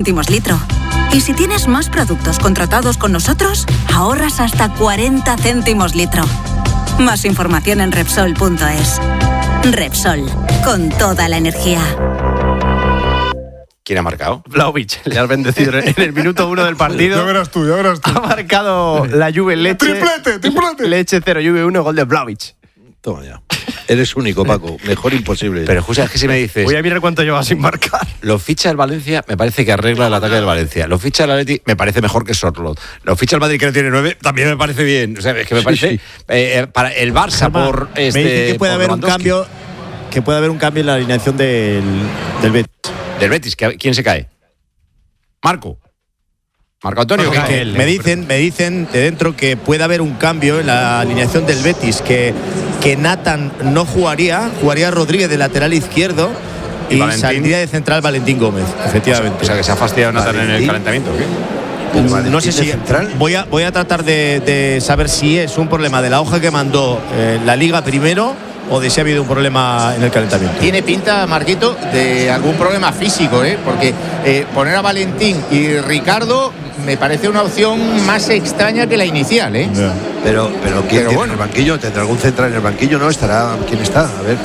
céntimos litro. Y si tienes más productos contratados con nosotros, ahorras hasta 40 céntimos litro. Más información en Repsol.es. Repsol, con toda la energía. ¿Quién ha marcado? Vlahovic, le has bendecido en el minuto 1 del partido. Ya verás tú. Ha marcado la Juve Leche. ¡Triplete! Leche 0, Juve 1, gol de Vlahovic. Toma ya. Eres único, Paco. Mejor imposible. Pero José, es que si me dices... Voy a mirar cuánto lleva sin marcar. Lo ficha el Valencia, me parece que arregla el ataque del Valencia. Lo ficha el Atleti, me parece mejor que Sorloth. Lo ficha el Madrid, que no tiene 9, también me parece bien. O sea, es que me parece... Sí. Para el Barça, por me dice que puede haber un cambio, en la alineación del Betis. Del Betis, ¿quién se cae? Marco Antonio. Me dicen de dentro que puede haber un cambio en la alineación del Betis, que Nathan no jugaría Rodríguez de lateral izquierdo y saldría de central Valentín Gómez, efectivamente. O sea, que se ha fastidiado Nathan en el calentamiento, ¿o qué? No sé si voy a tratar de saber si es un problema de la hoja que mandó la Liga primero o de si ha habido un problema en el calentamiento. Tiene pinta, Marquito, de algún problema físico, porque poner a Valentín y Ricardo me parece una opción más extraña que la inicial, Yeah. Pero ¿quién tiene en el banquillo? ¿Tendrá algún central en el banquillo? No, estará. ¿Quién está? A ver.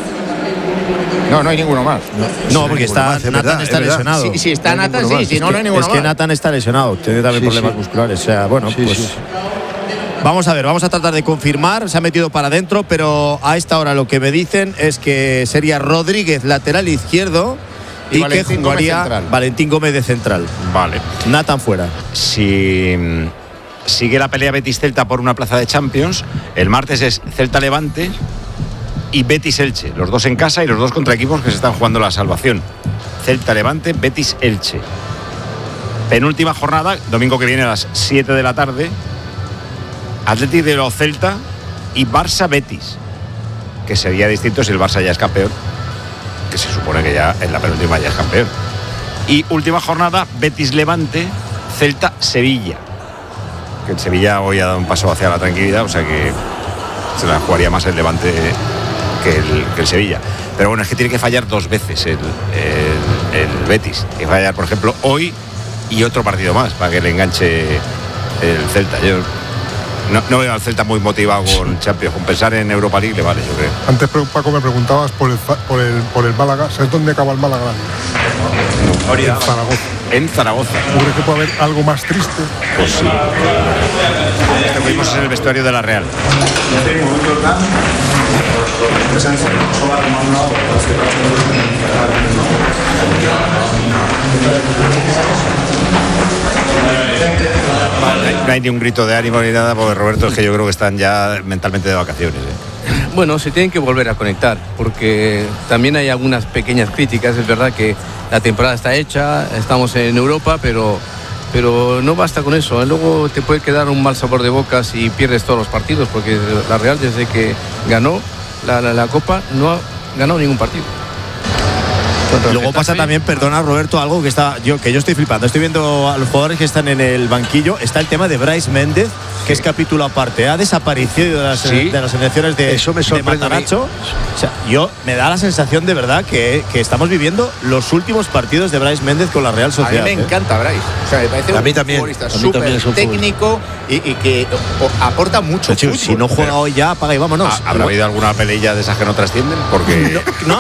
No hay ninguno más. No, porque Nathan está lesionado. Si está Nathan, sí, si no hay ninguno más. Es que Nathan está lesionado, tiene también problemas musculares. O sea, bueno, pues... Vamos a ver, vamos a tratar de confirmar. Se ha metido para adentro, pero a esta hora lo que me dicen es que sería Rodríguez lateral izquierdo y que jugaría Valentín Gómez de central. Vale. Nathan fuera. Si sigue la pelea Betis-Celta por una plaza de Champions, el martes es Celta-Levante y Betis-Elche. Los dos en casa y los dos contra equipos que se están jugando la salvación. Celta-Levante, Betis-Elche. Penúltima jornada, domingo que viene a las 7 de la tarde. Atleti de los Celta y Barça-Betis, que sería distinto si el Barça ya es campeón, que se supone que ya en la penúltima ya es campeón. Y última jornada, Betis-Levante, Celta-Sevilla, que el Sevilla hoy ha dado un paso hacia la tranquilidad, o sea que se la jugaría más el Levante que el Sevilla. Pero bueno, es que tiene que fallar dos veces el Betis. Tiene que fallar, por ejemplo, hoy y otro partido más para que le enganche el Celta. Yo no veo al Celta muy motivado con Champions. Con pensar en Europa League le vale, yo creo. Antes, Paco, me preguntabas por el Málaga. ¿Sabes dónde acaba el Málaga? No. En Zaragoza. En Zaragoza. ¿Crees que puede haber algo más triste? Pues sí. Este que vimos en el vestuario de la Real. No hay ni un grito de ánimo ni nada, porque Roberto, es que yo creo que están ya mentalmente de vacaciones. Bueno, se tienen que volver a conectar, porque también hay algunas pequeñas críticas. Es verdad que la temporada está hecha, estamos en Europa, pero no basta con eso. Luego te puede quedar un mal sabor de boca si pierdes todos los partidos, porque la Real, desde que ganó la Copa, no ha ganado ningún partido. Luego pasa también, perdona Roberto, algo que yo estoy flipando. Estoy viendo a los jugadores que están en el banquillo. Está el tema de Brais Méndez, que es capítulo aparte. Ha desaparecido de las elecciones de Matarazzo. O sea, me da la sensación de verdad que estamos viviendo los últimos partidos de Brais Méndez con la Real Sociedad. A mí me encanta Brais. O sea, me parece un futbolista súper técnico y que aporta mucho. Si no juega hoy ya, apaga y vámonos. ¿Habrá habido alguna pelea de esas que no trascienden? Porque...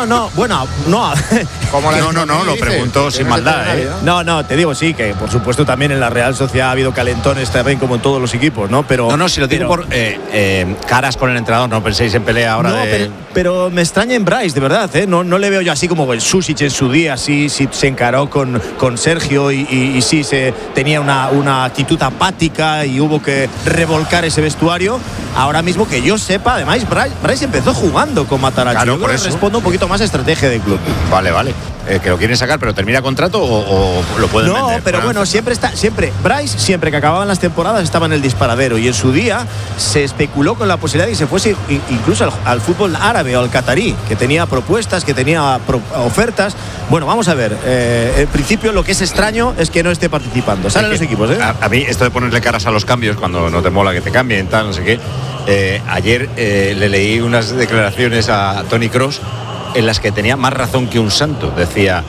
No, lo pregunto sin maldad, No, te digo sí, que por supuesto también en la Real Sociedad ha habido calentones también como en todos los equipos, ¿no? Pero si lo digo por caras con el entrenador, no penséis en pelea ahora. Pero me extraña en Brais, de verdad, no le veo yo así como el Susic en su día, sí se encaró con Sergio y sí se tenía una actitud apática y hubo que revolcar ese vestuario. Ahora mismo que yo sepa, además Brais empezó jugando con Matarazzo. Claro, por eso respondo un poquito más a estrategia del club. Vale. Que lo quieren sacar, pero termina contrato o lo pueden vender. No, pero bueno, siempre Brais, siempre que acababan las temporadas, estaba en el disparadero, y en su día se especuló con la posibilidad de que se fuese incluso al fútbol árabe o al catarí, que tenía propuestas, que tenía ofertas. Bueno, vamos a ver. En principio lo que es extraño es que no esté participando. Salen los equipos, A mí esto de ponerle caras a los cambios cuando no te mola que te cambien, tal, no sé qué. Ayer le leí unas declaraciones a Toni Kroos en las que tenía más razón que un santo. Decía,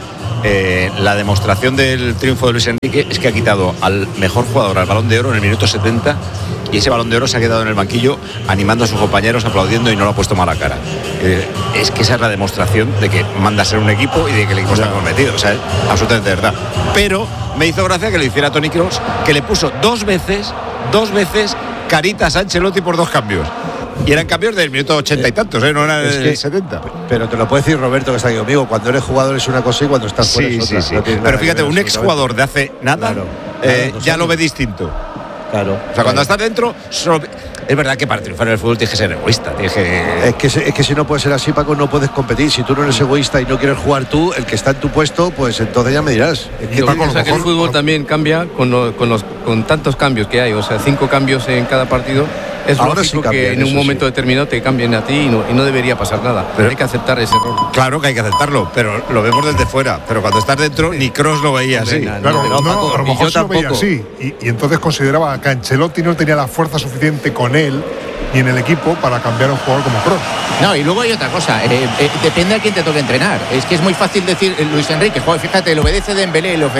la demostración del triunfo de Luis Enrique es que ha quitado al mejor jugador al Balón de Oro en el minuto 70 y ese Balón de Oro se ha quedado en el banquillo animando a sus compañeros, aplaudiendo y no lo ha puesto mala cara. Es que esa es la demostración de que manda a ser un equipo y de que el equipo está comprometido. O sea, es absolutamente verdad. Pero me hizo gracia que lo hiciera Toni Kroos, que le puso dos veces caritas a Ancelotti por 2 cambios. Y eran cambios del minuto 80 y tantos, no eran del 70. Pero te lo puede decir Roberto, que está aquí conmigo. Cuando eres jugador es una cosa y cuando estás fuera es otra. Sí. No pero fíjate, un exjugador de hace nada ya lo ve distinto. Claro. O sea, cuando estás dentro, es verdad que para triunfar en el fútbol tienes que ser egoísta. Es que si no puede ser así, Paco, no puedes competir. Si tú no eres egoísta y no quieres jugar tú, el que está en tu puesto, pues entonces ya me dirás. Es que, Paco, que el fútbol también cambia con tantos cambios que hay. O sea, 5 cambios en cada partido. Es ahora lógico sí cambian, que en un momento determinado te cambien a ti y no debería pasar nada. Pero hay que aceptar ese error. Claro que hay que aceptarlo, pero lo vemos desde fuera. Pero cuando estás dentro, ni Kroos lo veía así. Claro, a lo mejor lo veía así. Y entonces consideraba que Ancelotti no tenía la fuerza suficiente con él ni en el equipo para cambiar a un jugador como Kroos. No, y luego hay otra cosa, depende a quién te toque entrenar. Es que es muy fácil decir Luis Enrique, joder, fíjate, le obedece Dembélé, le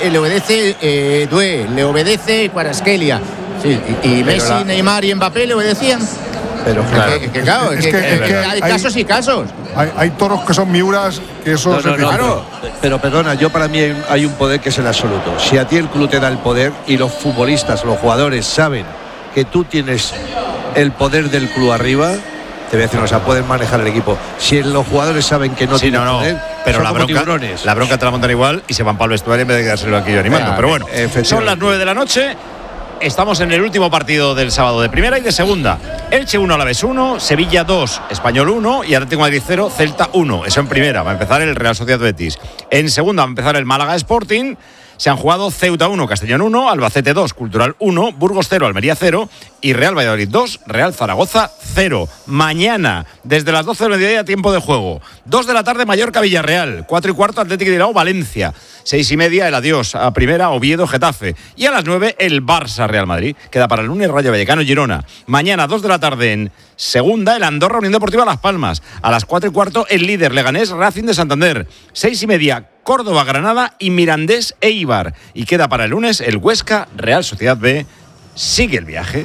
obedece Doué, le obedece Kvaratskhelia. Sí, y Messi, Neymar y Mbappé le obedecían. Pero claro, es que hay casos y casos. Hay toros que son miuras, que eso es claro. Pero perdona, yo para mí hay un poder que es el absoluto. Si a ti el club te da el poder y los futbolistas, los jugadores saben que tú tienes el poder del club arriba, te voy a decir, o sea, pueden manejar el equipo. Si los jugadores saben que no tienen poder, pero la bronca te la montan igual y se van para el vestuario en vez de quedarse en el banquillo animando. Pero bueno, son las 9 de la noche. Estamos en el último partido del sábado de primera y de segunda. Elche 1, Alavés 1, Sevilla 2, Español 1 y Atlético de Madrid 0, Celta 1. Eso en primera, va a empezar el Real Sociedad Betis. En segunda va a empezar el Málaga Sporting. Se han jugado Ceuta 1, Castellón 1, Albacete 2, Cultural 1, Burgos 0, Almería 0 y Real Valladolid 2, Real Zaragoza 0. Mañana, desde las 12 del mediodía, tiempo de juego. 2 de la tarde, Mallorca Villarreal. 4 y cuarto, Atlético de Bilbao Valencia. 6 y media, el adiós a primera, Oviedo Getafe. Y a las 9, el Barça Real Madrid. Queda para el lunes Rayo Vallecano Girona. Mañana, 2 de la tarde, en segunda, el Andorra Unión Deportiva Las Palmas. A las 4 y cuarto, el líder Leganés Racing de Santander. 6 y media, Córdoba, Granada y Mirandés Eibar. Y queda para el lunes el Huesca Real Sociedad B. Sigue el viaje.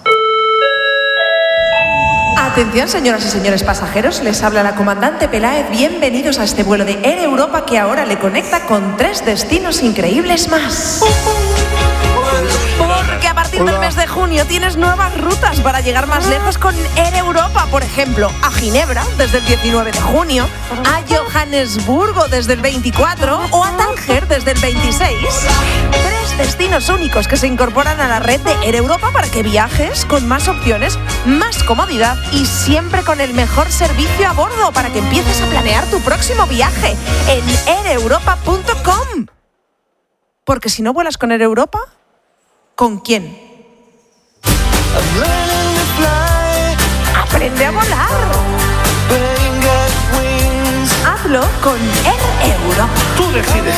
Atención, señoras y señores pasajeros, les habla la comandante Peláez. Bienvenidos a este vuelo de Air Europa que ahora le conecta con 3 destinos increíbles más. Porque a partir del mes de junio tienes nuevas rutas para llegar más lejos con Air Europa. Por ejemplo, a Ginebra desde el 19 de junio, a Johannesburgo desde el 24 o a Tánger desde el 26. 3 destinos únicos que se incorporan a la red de Air Europa para que viajes con más opciones, más comodidad y siempre con el mejor servicio a bordo para que empieces a planear tu próximo viaje en aireuropa.com. Porque si no vuelas con Air Europa, ¿con quién? Aprende a volar. Hazlo con Air Europa. Tú decides.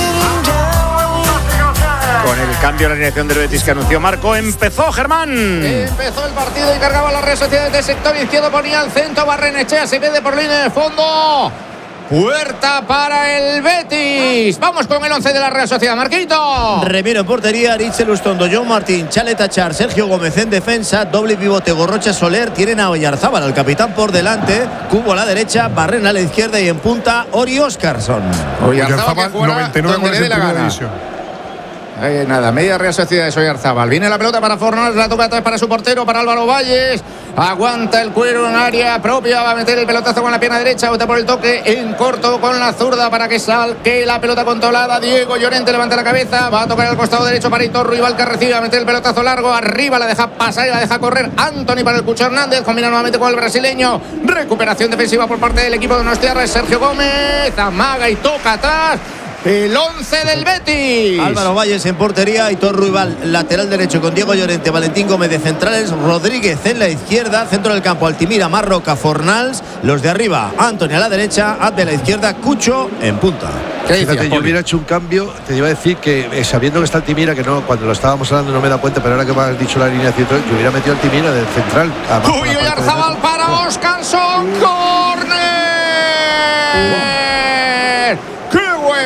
Con el cambio en la alineación del Betis que anunció Marco, empezó Germán. Empezó el partido y cargaba las redes sociales del sector izquierdo, ponía al centro, Barrenechea se pierde por línea de fondo. Puerta para el Betis. Vamos con el 11 de la Real Sociedad, Marquito. Remiro en portería, Richel Ustondo, John Martín, Chale Tachar, Sergio Gómez en defensa, doble pivote Gorrocha Soler, tienen a Oyarzábal, al capitán por delante, Cubo a la derecha, Barrena a la izquierda y en punta Ori Óscarson. Oyarzábal 99 goles en primera división. Nada, media Real Sociedad de Oyarzábal. Viene la pelota para Fornals, la toca atrás para su portero, para Álvaro Valles. Aguanta el cuero en área propia, va a meter el pelotazo con la pierna derecha, bota por el toque en corto con la zurda para que salque la pelota controlada. Diego Llorente levanta la cabeza, va a tocar al costado derecho para Hitor Rival que recibe, va a meter el pelotazo largo, arriba la deja pasar y la deja correr Anthony para el Cucho Hernández, combina nuevamente con el brasileño. Recuperación defensiva por parte del equipo de Donostiarra, Sergio Gómez, amaga y toca atrás. El 11 del Betis. Álvaro Valles en portería, Hitor Ruibal lateral derecho con Diego Llorente, Valentín Gómez de centrales, Rodríguez en la izquierda, centro del campo Altimira, Marroca, Fornals, los de arriba, Antonio a la derecha, Abde a la izquierda, Cucho en punta. Fíjate, yo hubiera hecho un cambio, te iba a decir que sabiendo que está Altimira, que no, cuando lo estábamos hablando no me da cuenta, pero ahora que me has dicho la alineación, yo hubiera metido Altimira del central. Uy, Oyarzábal para Óscarson, córner. ¡Qué buen pase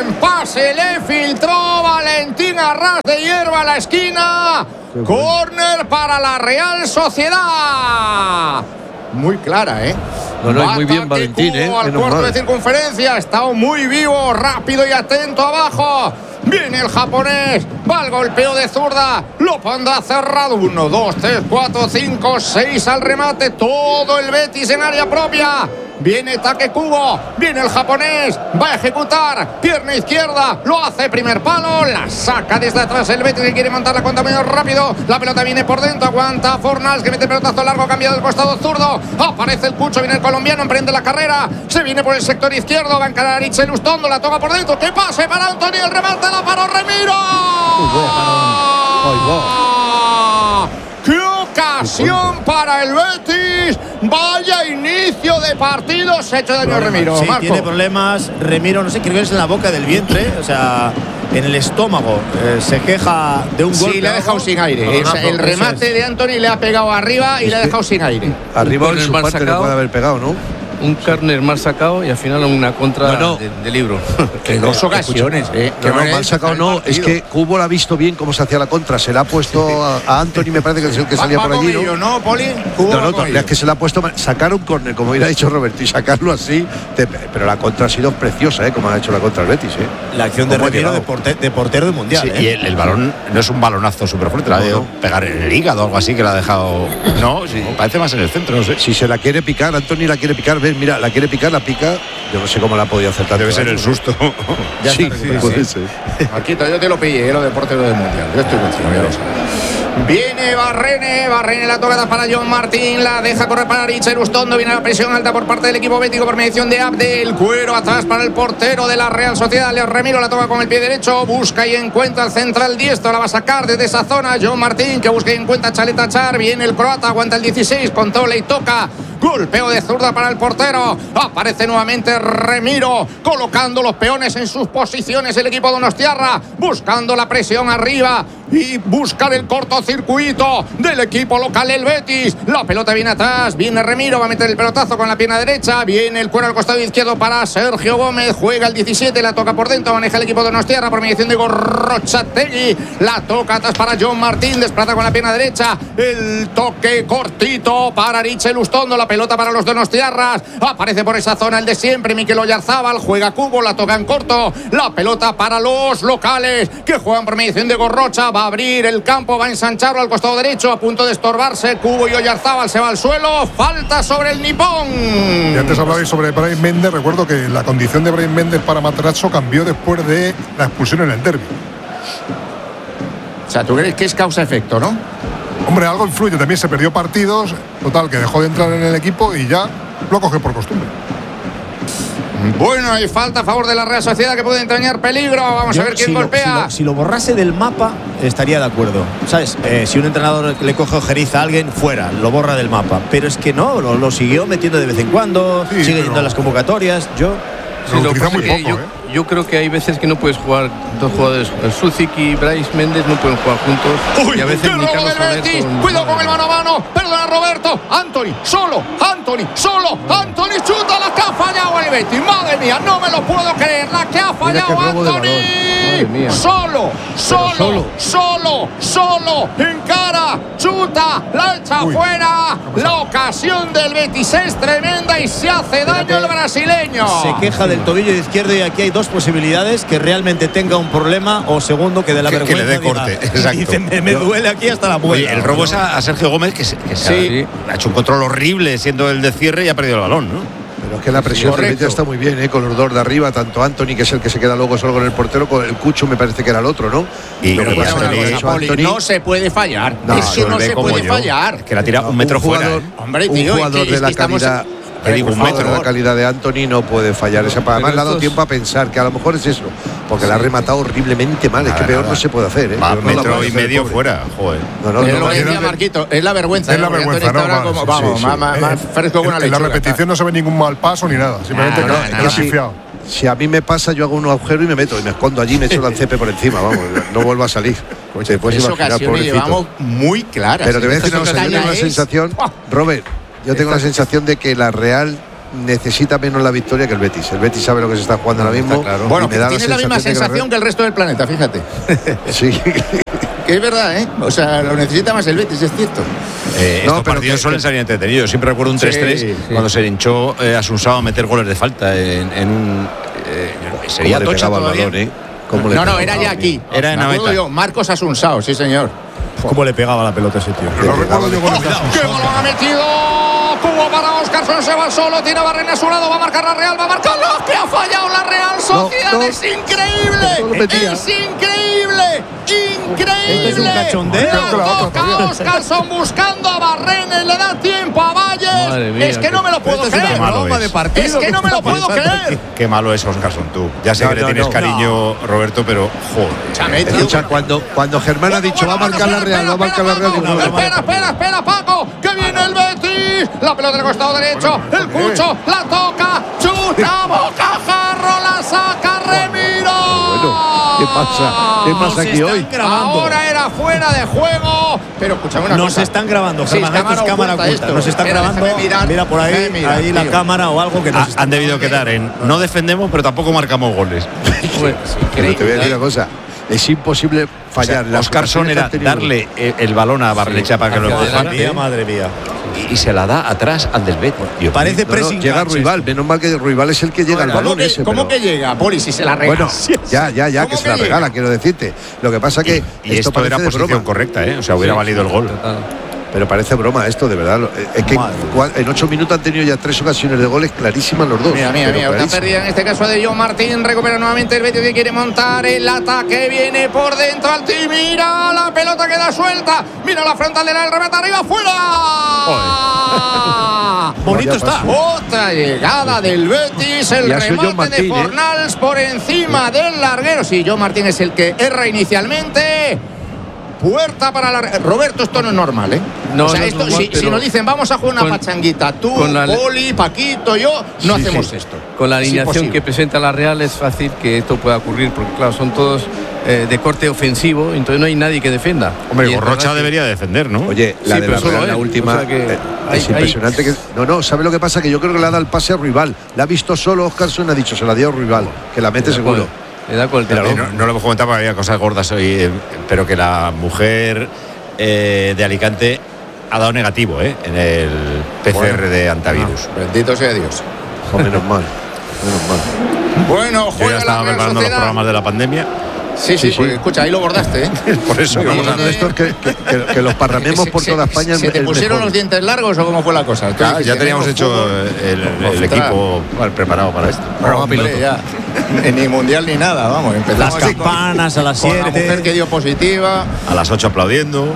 Se le filtró Valentín a ras de hierba a la esquina. Córner para la Real Sociedad. Muy clara, ¿eh? No, muy bien Valentín, al cuarto de circunferencia. Ha estado muy vivo, rápido y atento abajo. Viene el japonés, va el golpeo de zurda, lo pondrá cerrado. 1, 2, 3, 4, 5, 6 al remate. Todo el Betis en área propia. Viene Takekubo, viene el japonés, va a ejecutar, pierna izquierda, lo hace primer palo, la saca desde atrás el Betis que quiere montar la cuenta muy rápido, la pelota viene por dentro, aguanta Fornals que mete el pelotazo largo, cambiado del costado zurdo, aparece el Cucho, viene el colombiano, emprende la carrera, se viene por el sector izquierdo, va a encarar a Aritz Lustondo, la toca por dentro, que pase para Anthony, el remate la paró Remiro. ¡Qué ocasión para el Betis! ¡Vaya inicio de partido! Se ha hecho daño Remiro. Sí, Marco. tiene problemas. Remiro, no sé, creo que es en la boca del vientre, o sea, en el estómago. Se queja de un golpe. Sí, le ha dejado sin aire. El remate de Anthony le ha pegado arriba y le ha dejado sin aire. Arriba en su parte le puede haber pegado, ¿no? Un córner mal sacado y al final una contra de libro. En dos ocasiones. Mal sacado no, es que Cubo la ha visto bien cómo se hacía la contra. Se la ha puesto a Anthony, me parece que es el que salía por allí. ¿No, Poli? No, es que se la ha puesto. Sacar un córner, como hubiera dicho Roberto, y sacarlo así. Pero la contra ha sido preciosa, como ha hecho la contra el Betis. La acción de Remiro de portero del mundial. Sí, y el balón no es un balonazo súper fuerte, la ha dejado pegar en el hígado o algo así, que la ha dejado. No, sí, parece más en el centro, no sé. Si se la quiere picar, Anthony la quiere picar. Mira, la quiere picar, la pica. Yo no sé cómo la ha podido hacer tanto. Debe ser el susto. Sí, puede ser. Marquito, yo te lo pillé, lo de portero del mundial. Yo estoy contigo, ya lo sabes. Viene Barrene la tocada para John Martín, la deja correr para Aritz Lustondo, viene la presión alta por parte del equipo bético por mediación de Abdel, cuero atrás para el portero de la Real Sociedad, Leo Remiro la toca con el pie derecho, busca y encuentra el central diestro, la va a sacar desde esa zona, John Martín que busca y encuentra Chaleta Char, viene el croata, aguanta el 16, controla y toca. Golpeo de zurda para el portero. Aparece nuevamente Remiro, colocando los peones en sus posiciones el equipo donostiarra, buscando la presión arriba y buscar el cortocircuito del equipo local el Betis. La pelota viene atrás, viene Remiro, va a meter el pelotazo con la pierna derecha, viene el cuero al costado izquierdo para Sergio Gómez, juega el 17, la toca por dentro, maneja el equipo donostiarra por mediación de Gorrochategui, la toca atrás para John Martín, desplaza con la pierna derecha, el toque cortito para Aritz Lustondo, la pelota para los donostiarras, aparece por esa zona el de siempre, Mikel Oyarzábal, juega Cubo, la toca en corto, la pelota para los locales que juegan por mediación de Gorrocha, va a abrir el campo, va a ensancharlo al costado derecho, a punto de estorbarse, Cubo y Oyarzábal, se va al suelo, falta sobre el nipón. Y antes hablabais sobre Brahim Méndez, recuerdo que la condición de Brahim Méndez para Materazzo cambió después de la expulsión en el derbi. O sea, ¿tú crees que es causa-efecto, no? Hombre, algo influye, también se perdió partidos, total, que dejó de entrar en el equipo y ya lo coge por costumbre. Bueno, hay falta a favor de la Real Sociedad que puede entrañar peligro. Vamos a ver quién golpea. Si lo borrase del mapa, estaría de acuerdo. ¿Sabes? Si un entrenador le coge ojeriza a alguien, fuera, lo borra del mapa. Pero es que no, lo siguió metiendo de vez en cuando, sigue yendo a las convocatorias. Yo creo que hay veces que no puedes jugar dos jugadores, el Sucic y Brais Méndez no pueden jugar juntos. Uy, y a veces ni Carlos Betis, cuidado con el mano a mano, perdona Roberto, Anthony, solo, Anthony chuta, la que ha fallado el Betis, madre mía, no me lo puedo creer, la que ha fallado Anthony, solo, encara, chuta, la echa fuera, la ocasión del Betis es tremenda y se hace daño el brasileño. Se queja del tobillo izquierdo y aquí hay dos posibilidades, que realmente tenga un problema o segundo que de la vergüenza que le dé corte. Exacto. Dice, me duele aquí hasta la muela. El robo es a Sergio Gómez que ha hecho un control horrible siendo el de cierre y ha perdido el balón, ¿no? Pero es que la presión del Betis está muy bien, con los dos de arriba, tanto Anthony, que es el que se queda luego solo con el portero, con el Cucho me parece que era el otro, ¿no? No se puede fallar. No se puede fallar. Es que la tira un metro fuera. Hombre, tío, un jugador de la calidad. Un metro de la calidad de Anthony no puede fallar. Además le ha dado tiempo a pensar que a lo mejor es eso, porque la ha rematado horriblemente mal. Es que peor no se puede hacer. Un metro y medio fuera. Joder. Lo decía Marquito, es la vergüenza. Es la vergüenza, más fresco que una lechuga. En la repetición no se ve ningún mal paso ni nada. Simplemente que ha pifiado. Si a mí me pasa, yo hago un agujero y me meto y me escondo allí y me echo el cepe por encima, vamos, no vuelvo a salir. Te puedes imaginar, pobrecito. Llevamos muy claras. Pero te voy a decir una cosa, yo tengo una sensación, Robert, yo tengo la sensación de que la Real necesita menos la victoria que el Betis. El Betis sabe lo que se está jugando ahora mismo. Claro. Bueno, tiene la misma sensación que el resto del planeta, fíjate. Sí. Que es verdad, ¿eh? O sea, lo necesita más el Betis, es cierto. Estos partidos suelen salir entretenidos. Siempre recuerdo un 3-3 cuando se le hinchó a Asunsao a meter goles de falta en un... sería Tocha todavía. No, era ya aquí. Era en Anoeta. Marcos Asunsao, sí señor. ¿Cómo le pegaba la pelota a ese tío? ¡Qué balón ha metido! Tuvo para Oscarson, se va solo, tiene a Barrena a su lado, va a marcar la Real, va a marcar lo que ha fallado la Real Sociedad. Es increíble, es increíble. Esto es un cachondeo. Toca Oscarson buscando a Barrena y le da tiempo a Valles. Mía, es que no me lo puedo creer. Es que no me lo puedo creer. Qué malo es Oscarson, tú. Ya sé que le tienes cariño, Roberto, pero joder. Escucha, cuando Germán ha dicho va a marcar la Real, va a marcar la Real. Espera, Paco, que viene el Betis. La pelota del costado derecho, el Cucho la toca, chuta, bocajarro, la saca Remiro. ¿Qué pasa aquí hoy? Ahora era fuera de juego. Pero escúchame una cosa. Nos están grabando, Germán, esto es cámara oculta. Nos están grabando. Mira por ahí, ahí la cámara o algo que nos han debido quedar en no defendemos, pero tampoco marcamos goles. Pero te voy a decir una cosa. Es imposible fallar. O sea, Oscarson era darle el balón a Barrenechea para que lo empujara. Madre mía. Y se la da atrás al del Betis. Parece pressing. Llega Ruibal, menos mal que Ruibal es el que llega al balón ese. ¿Cómo que llega, Poli, si se la regala? Bueno, ya, que se la regala, quiero decirte. Lo que pasa que y esto era posición correcta, ¿eh? O sea, hubiera valido el gol. Pero parece broma esto, de verdad. Es que en 8 minutos han tenido ya 3 ocasiones de goles clarísimas los dos. Mira, una pérdida en este caso de John Martín. Recupera nuevamente el Betis que quiere montar el ataque. Viene por dentro al team. Mira, la pelota queda suelta. Mira la frontal de la remata arriba, fuera. Bonito está. Otra llegada del Betis. El remate de Fornals por encima del larguero. Sí, John Martín es el que erra inicialmente. Puerta para la... Roberto, esto no es normal, ¿eh? No, o sea, no esto, normal, si nos dicen vamos a jugar una pachanguita, tú, Poli, Paquito, yo, no hacemos esto. Con la alineación que presenta la Real es fácil que esto pueda ocurrir, porque claro, son todos de corte ofensivo, entonces no hay nadie que defienda. Hombre, Gorrocha debería defender, ¿no? Oye, la de la Real, la última, o sea es impresionante. No, ¿sabe lo que pasa? Que yo creo que le ha dado el pase a Ruibal. La ha visto solo Oscarson, ha dicho, se la dio a Ruibal, que la mete seguro. Le da con el no lo hemos comentado porque había cosas gordas hoy, pero que la mujer de Alicante ha dado negativo en el PCR de antivirus. Bendito sea Dios. Menos mal. Bueno, yo ya estaba preparando los programas de la pandemia. Sí. Pues, escucha, ahí lo bordaste, ¿eh? Por eso vamos a hacer esto que los parramemos por toda España. ¿Se te pusieron los dientes largos o cómo fue la cosa? Ya teníamos hecho el equipo preparado para esto. Programa piloto. Ya. Ni mundial ni nada, vamos. Las campanas a las 7. La mujer que dio positiva. A las 8 aplaudiendo.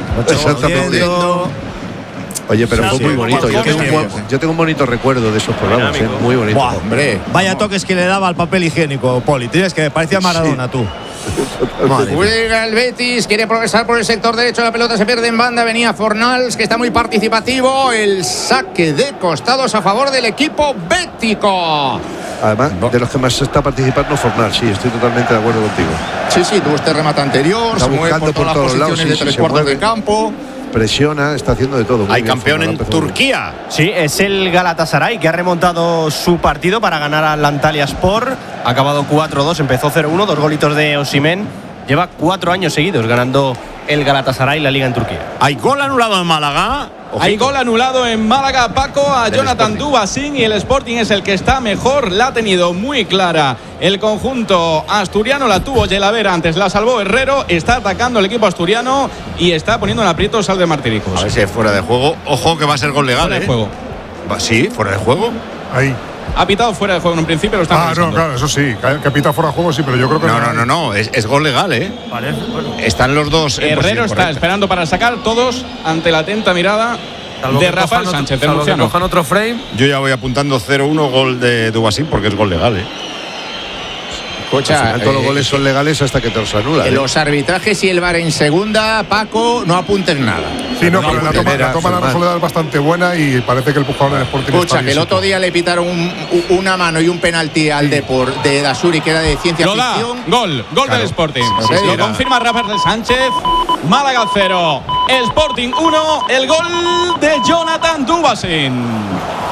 Oye, pero fue muy bonito. Yo tengo un bonito recuerdo de esos programas, muy bonito. Hombre. Vaya toques que le daba al papel higiénico, Poli. Tienes que parecía Maradona, tú. Juega el Betis, quiere progresar por el sector derecho, la pelota se pierde en banda, venía Fornals, que está muy participativo, el saque de costados a favor del equipo bético. Además, de los que más está participando Fornals, sí, estoy totalmente de acuerdo contigo. Sí, tuvo este remate anterior, está se mueve por todas las posiciones de 3 cuartos de campo. Presiona, está haciendo de todo. Hay campeón en Turquía. Sí, es el Galatasaray que ha remontado su partido para ganar al Antalyaspor. Ha acabado 4-2, empezó 0-1, 2 golitos de Osimhen. Lleva 4 años seguidos ganando el Galatasaray la liga en Turquía. ¿Hay gol anulado en Málaga? Hay gol anulado en Málaga, Paco, a Jonathan Dubasín, y el Sporting es el que está mejor. La ha tenido muy clara el conjunto asturiano, la tuvo Yelavera, antes la salvó Herrero, está atacando el equipo asturiano y está poniendo en aprietos al de Martiricos. A ver si es fuera de juego. Ojo que va a ser gol legal. Fuera de juego. Sí, fuera de juego. Ahí. Ha pitado fuera de juego en un principio, lo está revisando. No, claro, eso sí. Que ha pitado fuera de juego, sí, pero yo creo que no. Es gol legal, Vale, bueno. Están los dos. Herrero está esperando para sacar, todos ante la atenta mirada de Rafael Sánchez, de Murciano. Cojan otro frame. Yo ya voy apuntando 0-1 gol de Dubasín porque es gol legal, Escucha, todos los goles son legales hasta que te los anulan. Los arbitrajes y el VAR en segunda, Paco, no apuntes nada. Sí, pero la toma de la Soledad es bastante buena y parece que el empujador del Sporting. Escucha, que el otro día le pitaron una mano y un penalti al Depor de Dasuri, que era de ciencia ficción. Gol del Sporting. Lo confirma Rafael Sánchez. Málaga 0, Sporting 1, el gol de Jonathan Dubasín.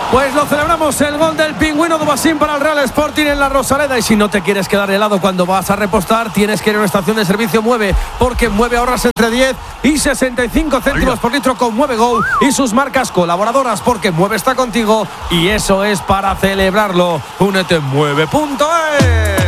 Pues lo celebramos, el gol del pingüino Dubasín para el Real Sporting en la Rosaleda. Y si no te quieres quedar helado cuando vas a repostar, tienes que ir a una estación de servicio Mueve, porque en Mueve ahorras entre 10 y 65 céntimos por litro con Mueve Go y sus marcas colaboradoras, porque Mueve está contigo y eso es para celebrarlo. Únete en mueve.es.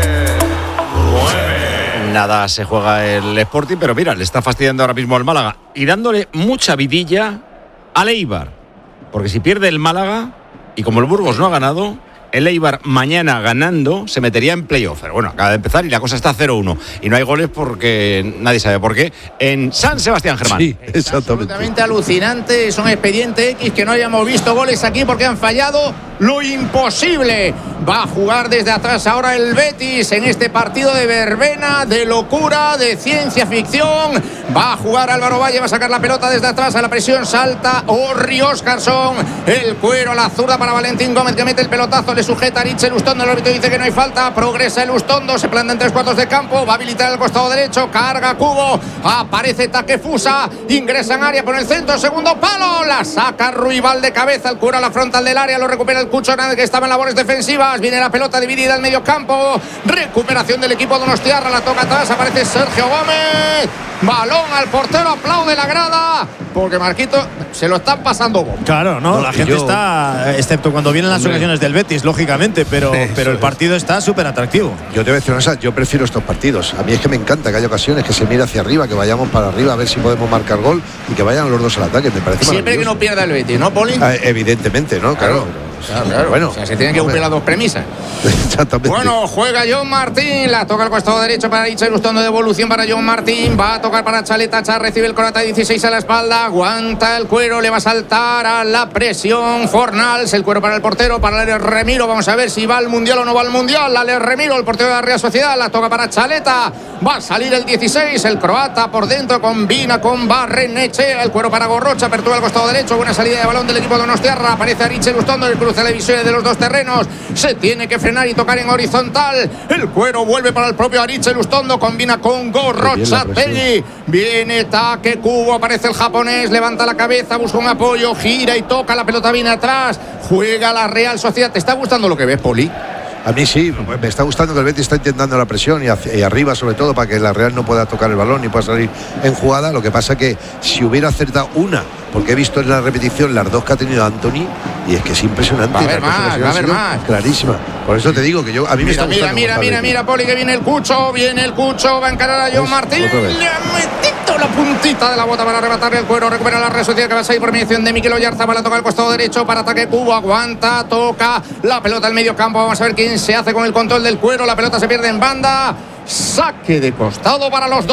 Nada se juega el Sporting, pero mira, le está fastidiando ahora mismo al Málaga y dándole mucha vidilla al Eibar, porque si pierde el Málaga y como el Burgos no ha ganado, el Eibar mañana ganando se metería en playoff. Pero bueno, acaba de empezar y la cosa está 0-1 y no hay goles porque nadie sabe por qué en San Sebastián, Germán. Sí, exactamente. Absolutamente alucinante, es un expediente X que no hayamos visto goles aquí porque han fallado lo imposible. Va a jugar desde atrás ahora el Betis en este partido de verbena, de locura, de ciencia ficción. Va a jugar Álvaro Valle, va a sacar la pelota desde atrás, a la presión salta Orri Óscarson, el cuero a la zurda para Valentín Gómez, que mete el pelotazo, le sujeta a Richel Ustondo, el árbitro dice que no hay falta, progresa el Ustondo, se planta en 3/4 de campo, va a habilitar el costado derecho, carga Cubo, aparece Takefusa, ingresa en área por el centro, segundo palo, la saca Ruibal de cabeza, el cuero a la frontal del área, lo recupera el Cucho Hernández, que estaba en labores defensivas, viene la pelota dividida al medio campo, recuperación del equipo donostiarra, la toca atrás, aparece Sergio Gómez, balón al portero, aplaude la grada, porque Marquito se lo están pasando bomba. Claro, no, la gente está, excepto cuando vienen las ocasiones del Betis, lógicamente, pero el partido está súper atractivo. Yo te voy a decir una cosa, yo prefiero estos partidos. A mí es que me encanta que haya ocasiones que se mire hacia arriba, que vayamos para arriba a ver si podemos marcar gol y que vayan los dos al ataque. Me parece siempre que no pierda el Betis, ¿no, Poli? Evidentemente, ¿no? Claro. Claro. Bueno, o sea, se tienen que cumplir las dos premisas. Exactamente. Bueno, juega John Martín, la toca al costado derecho para Richard Ustondo, de devolución para John Martín, va a tocar para Chaleta, Char recibe el Corata 16 a la espalda, aguanta el cuero, le va a saltar a la presión Fornals, el cuero para el portero, para Alex Remiro, vamos a ver si va al Mundial o no va al Mundial, Alex Remiro, el portero de la Real Sociedad, la toca para Chaleta, va a salir el 16, el croata por dentro, combina con Barrenechea, el cuero para Gorrocha, apertura al costado derecho, buena salida de balón del equipo de Donostiarra, aparece a Richard Ustondo, el cruce de la división de los dos terrenos, se tiene que frenar y tocar en horizontal, el cuero vuelve para el propio Arichel Ustondo, combina con Gorrocha Tegui, viene Take Kubo, aparece el japonés, levanta la cabeza, busca un apoyo, gira y toca, la pelota viene atrás, juega la Real Sociedad. ¿Te está gustando lo que ves, Poli? A mí sí, me está gustando que el Betis está intentando la presión y arriba sobre todo para que la Real no pueda tocar el balón ni pueda salir en jugada. Lo que pasa que si hubiera acertado una, porque he visto en la repetición las dos que ha tenido Anthony y es que es impresionante. Va a haber más. Clarísima. Por eso te digo que yo a mí me está gustando. Mira, Poli, que viene el Cucho, va a encarar a John Martín, le ha metido la puntita de la bota para arrebatarle el cuero, recupera la Real Sociedad, que va a salir por mediación de Mikel Oyarzabal, la toca al costado derecho para ataque Cubo, aguanta, toca la pelota al medio campo, vamos a ver quién se hace con el control del cuero, la pelota se pierde en banda, saque de costado para los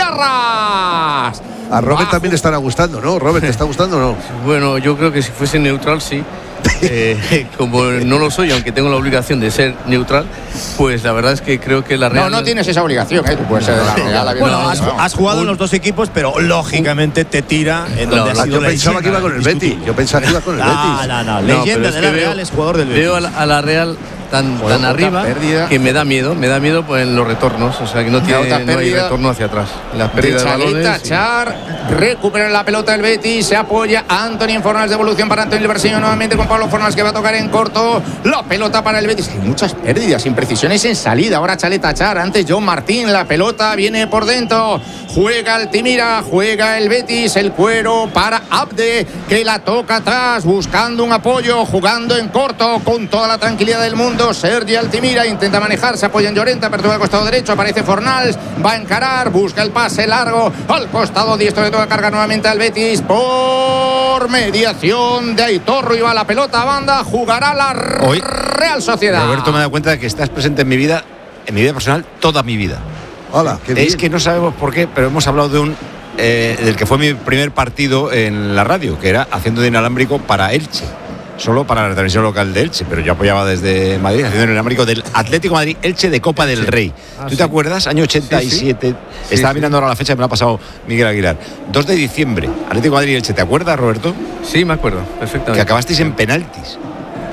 donostiarras. A Robert también le estará gustando, ¿no? Robert, ¿te está gustando o no? Bueno, yo creo que si fuese neutral, sí. Como no lo soy, aunque tengo la obligación de ser neutral, pues la verdad es que creo que la Real... No tienes esa obligación, tú puedes ser de la Real. Bueno, has jugado en los dos equipos, pero lógicamente te tira en donde has sido. Yo pensaba que iba con el Betis. No. Leyenda de la Real es jugador del Betis. Veo a la Real tan arriba que me da miedo pues, en los retornos, o sea que no hay retorno hacia atrás. Las pérdidas de balones. Char, recupera la pelota del Betis, se apoya Anthony Fornals, devolución para Anthony Berseño nuevamente con Pablo Fornals, que va a tocar en corto, la pelota para el Betis. Hay muchas pérdidas, imprecisiones en salida. Ahora Chaleta Char, antes John Martín, la pelota viene por dentro, juega Altimira, juega el Betis, el cuero para Abde, que la toca atrás, buscando un apoyo, jugando en corto, con toda la tranquilidad del mundo. Sergi Altimira intenta manejar, se apoya en Llorente, apertura al costado derecho, aparece Fornals, va a encarar, busca el pase largo al costado diestro, le toca carga nuevamente al Betis por mediación de Aitor Ruibal, la pelota a banda, jugará la Real Sociedad. Roberto, me da cuenta de que estás presente en mi vida personal, toda mi vida. Hola, qué bien. Es que no sabemos por qué, pero hemos hablado de del que fue mi primer partido en la radio, que era haciendo de inalámbrico para Elche, solo para la retransmisión local de Elche, pero yo apoyaba desde Madrid, haciendo el inalámbrico del Atlético Madrid Elche de Copa del Rey. ¿Tú te acuerdas? Año 87. Estaba mirando ahora la fecha que me la ha pasado Miguel Aguilar. 2 de diciembre, Atlético Madrid Elche. ¿Te acuerdas, Roberto? Sí, me acuerdo, perfectamente. Que acabasteis en penaltis.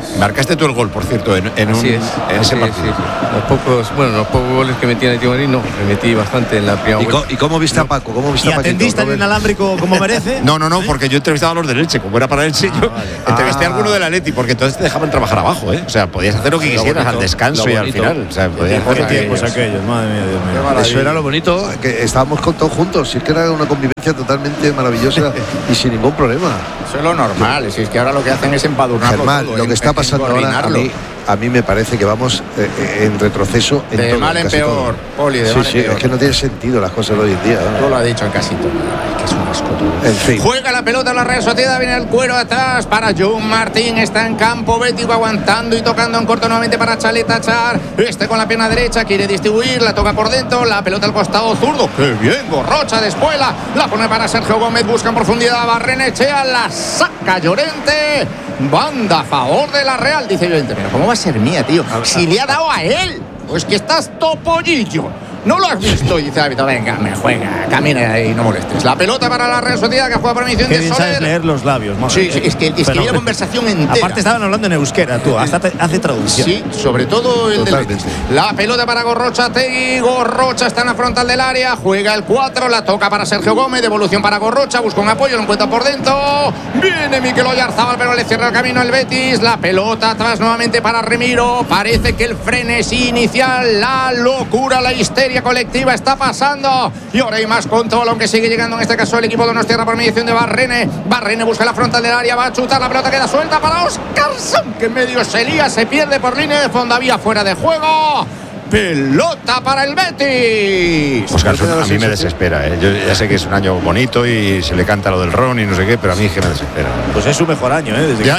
Marcaste tú el gol, por cierto, en ese partido. Sí. Los pocos goles que metí en el Atlético de Madrid, no, me metí bastante en la primera vuelta. ¿Y cómo viste a Paco? ¿Y atendiste al inalámbrico como merece? No, porque yo entrevistaba a los del Elche, como era para Elche, yo entrevisté a alguno del Atleti, porque entonces te dejaban trabajar abajo, ¿eh? O sea, podías hacer lo que quisieras al descanso y al final. O sea, podías hacer tiempos aquellos, madre mía, Dios mío. Eso era lo bonito, que estábamos con todos juntos, si es que era una convivencia totalmente maravillosa y sin ningún problema. Eso es lo normal, si es que ahora lo que hacen es empadurnarlo. Germán, todo, lo que está pasando ahora a mí me parece que vamos en retroceso en de todo, mal en peor, todo. Poli, de mal en peor. Es que no tiene sentido las cosas de hoy en día. Todo lo ha dicho en casito. Que es un asco todo. En fin. Juega la pelota en la Real Sociedad, viene el cuero atrás para John Martín, está en campo bético aguantando y tocando en corto nuevamente para Chaleta Char. Con la pierna derecha quiere distribuir, la toca por dentro, la pelota al costado zurdo. ¡Qué bien! Gorrocha de espuela, la pone para Sergio Gómez, busca en profundidad Barrenechea, la saca Llorente. Banda a favor de la Real, dice Llorente. Pero ¿cómo va a ser mía, tío? Si le ha dado a él. Pues que estás topollillo. No lo has visto, dice el árbitro. Venga, me juega, camina y no molestes. La pelota para la Real Sociedad, que juega por misión de Soler. Sabes leer los labios, sí, es que vi la conversación entera. Aparte estaban hablando en euskera, tú, hasta hace traducción. Sí, sobre todo el del Betis. La pelota para Gorrocha Tegui. Gorrocha está en la frontal del área, juega el 4, la toca para Sergio Gómez, devolución para Gorrocha, busca un apoyo, lo encuentra por dentro. Viene Mikel Oyarzabal, pero le cierra el camino el Betis. La pelota atrás nuevamente para Remiro. Parece que el frenesí inicial, la locura, la histeria colectiva está pasando y ahora hay más control, aunque sigue llegando en este caso el equipo de Donostiarra por mediación de Barrene. Barrene busca la frontal del área, va a chutar, la pelota queda suelta para Óscarson, que en medio se lía, se pierde por línea de fondo, había fuera de juego. Pelota para el Betis. Óscarson a mí me desespera, ¿eh? Yo ya sé que es un año bonito y se le canta lo del Ron y no sé qué, pero a mí es que me desespera. Pues es su mejor año, ¿eh? Ya.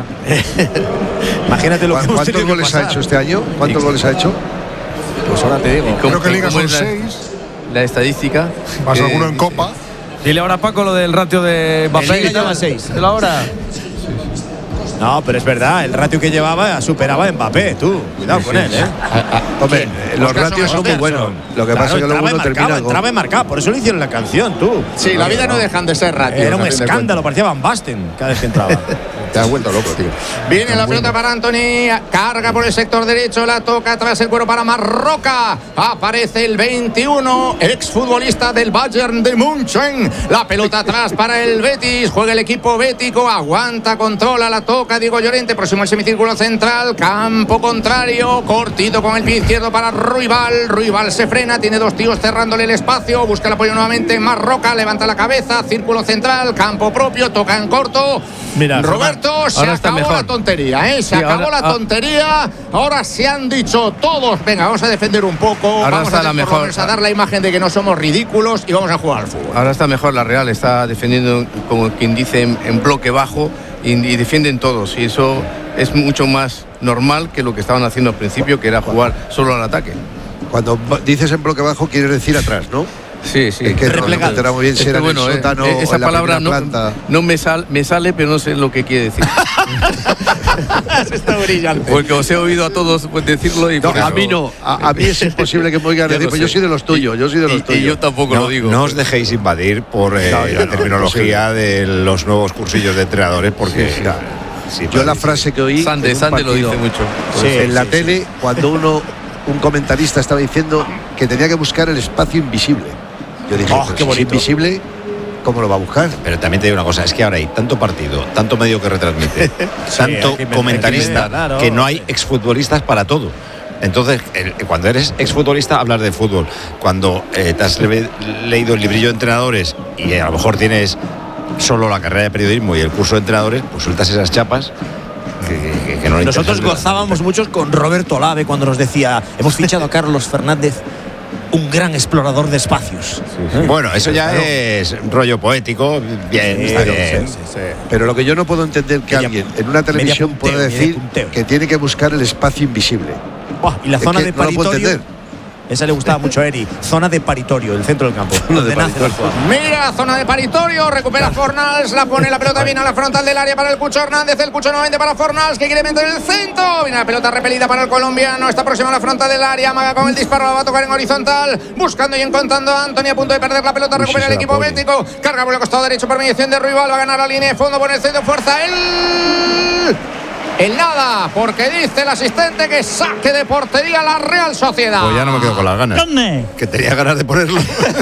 Imagínate lo que hemos ¿Cuántos goles ha hecho este año? ¿Cuántos goles ha hecho? Pues ahora te digo. Creo que Liga son 6. La estadística. Más alguno en Copa. Dile ahora, Paco, lo del ratio de Mbappé. Liga lleva 6. ¿De la hora? No, pero es verdad, el ratio que llevaba superaba a Mbappé, tú. Cuidado con él, ¿eh? Hombre, los ratios son muy buenos. Lo que pasa es que luego uno termina. Entraba y marcaba, por eso le hicieron la canción, tú. Sí, la vida no dejan de ser ratios. Era un escándalo, parecía Van Basten cada vez que entraba. Te has vuelto loco, tío. Viene la pelota para Anthony, carga por el sector derecho, la toca atrás el cuero para Marroca. Aparece el 21, exfutbolista del Bayern de München. La pelota atrás para el Betis, juega el equipo bético, aguanta, controla, la toca Diego Llorente, próximo al semicírculo central, campo contrario, cortito con el pie izquierdo para Ruibal. Ruibal se frena, tiene dos tíos cerrándole el espacio, busca el apoyo nuevamente Marroca, levanta la cabeza, círculo central, campo propio, toca en corto. Mira, Roberto, se acabó la tontería, ¿eh? Se acabó la tontería. Ahora se han dicho todos, venga, vamos a defender un poco, vamos a dar la imagen de que no somos ridículos y vamos a jugar al fútbol. Ahora está mejor la Real, está defendiendo, como quien dice, en bloque bajo y defienden todos. Y eso es mucho más normal que lo que estaban haciendo al principio, que era jugar solo al ataque. Cuando dices en bloque bajo, quieres decir atrás, ¿no? Sí. Es que no muy bien si era en el sótano esa o en la palabra no me sale, pero no sé lo que quiere decir. Está brillante. Porque os he oído a todos decirlo y a mí no. A mí es imposible que me oigan decir, pues yo soy de los tuyos, Y yo tampoco lo digo. No os dejéis invadir por la terminología de los nuevos cursillos de entrenadores, porque yo la frase que oí Sande lo dice mucho. En la tele, cuando un comentarista estaba diciendo que tenía que buscar el espacio invisible. Yo dije, qué bonito. Si es invisible, ¿cómo lo va a buscar? Pero también te digo una cosa, es que ahora hay tanto partido, tanto medio que retransmite, tanto comentarista, que no hay exfutbolistas para todo. Entonces, cuando eres exfutbolista, hablas de fútbol. Cuando te has leído el librillo de entrenadores y a lo mejor tienes solo la carrera de periodismo y el curso de entrenadores, pues sueltas esas chapas que no. Nosotros gozábamos mucho con Roberto Olave cuando nos decía: hemos fichado a Carlos Fernández, un gran explorador de espacios. Bueno, eso ya es rollo poético, bien, está bien. Pero lo que yo no puedo entender que alguien en una televisión pueda decir que tiene que buscar el espacio invisible. Y la zona de paritorio, no esa le gustaba mucho a Eri. Zona de paritorio, el centro del campo. Mira, zona de paritorio, recupera Fornals, la pone la pelota, viene a la frontal del área para el Cucho Hernández, el Cucho nuevamente para Fornals, que quiere meter el centro, viene la pelota repelida para el colombiano, está próximo a la frontal del área, amaga con el disparo, la va a tocar en horizontal, buscando y encontrando a Anthony, a punto de perder la pelota, recupera el equipo bético, carga por el costado derecho por mediación de Ruibal, va a ganar la línea de fondo, pone el centro, fuerza el nada, porque dice el asistente que saque de portería la Real Sociedad. Pues ya no me quedo con las ganas. ¿Dónde? Que tenía ganas de ponerlo.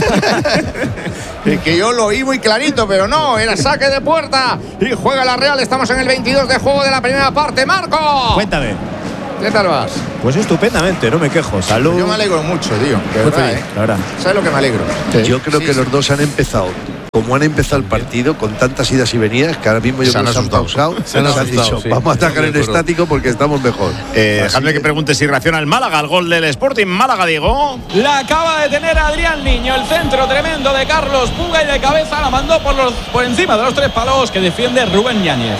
Que yo lo oí muy clarito, pero no, era saque de puerta y juega la Real. Estamos en el 22 de juego de la primera parte. Marco, Cuéntame. ¿qué tal vas? Pues estupendamente, no me quejo. Salud. Yo me alegro mucho, tío. De Muy verdad, feliz, la verdad. ¿Sabes lo que me alegro? Yo creo que los dos han empezado, como han empezado el partido, con tantas idas y venidas, que ahora mismo yo creo que se han pausado. Se han asustado, sí. Vamos a atacar en estático porque estamos mejor. Dejadme que pregunte si reacciona el Málaga al gol del Sporting. Málaga, Diego. La acaba de tener Adrián Niño, el centro tremendo de Carlos Puga y de cabeza la mandó por encima de los 3 palos que defiende Rubén Yáñez.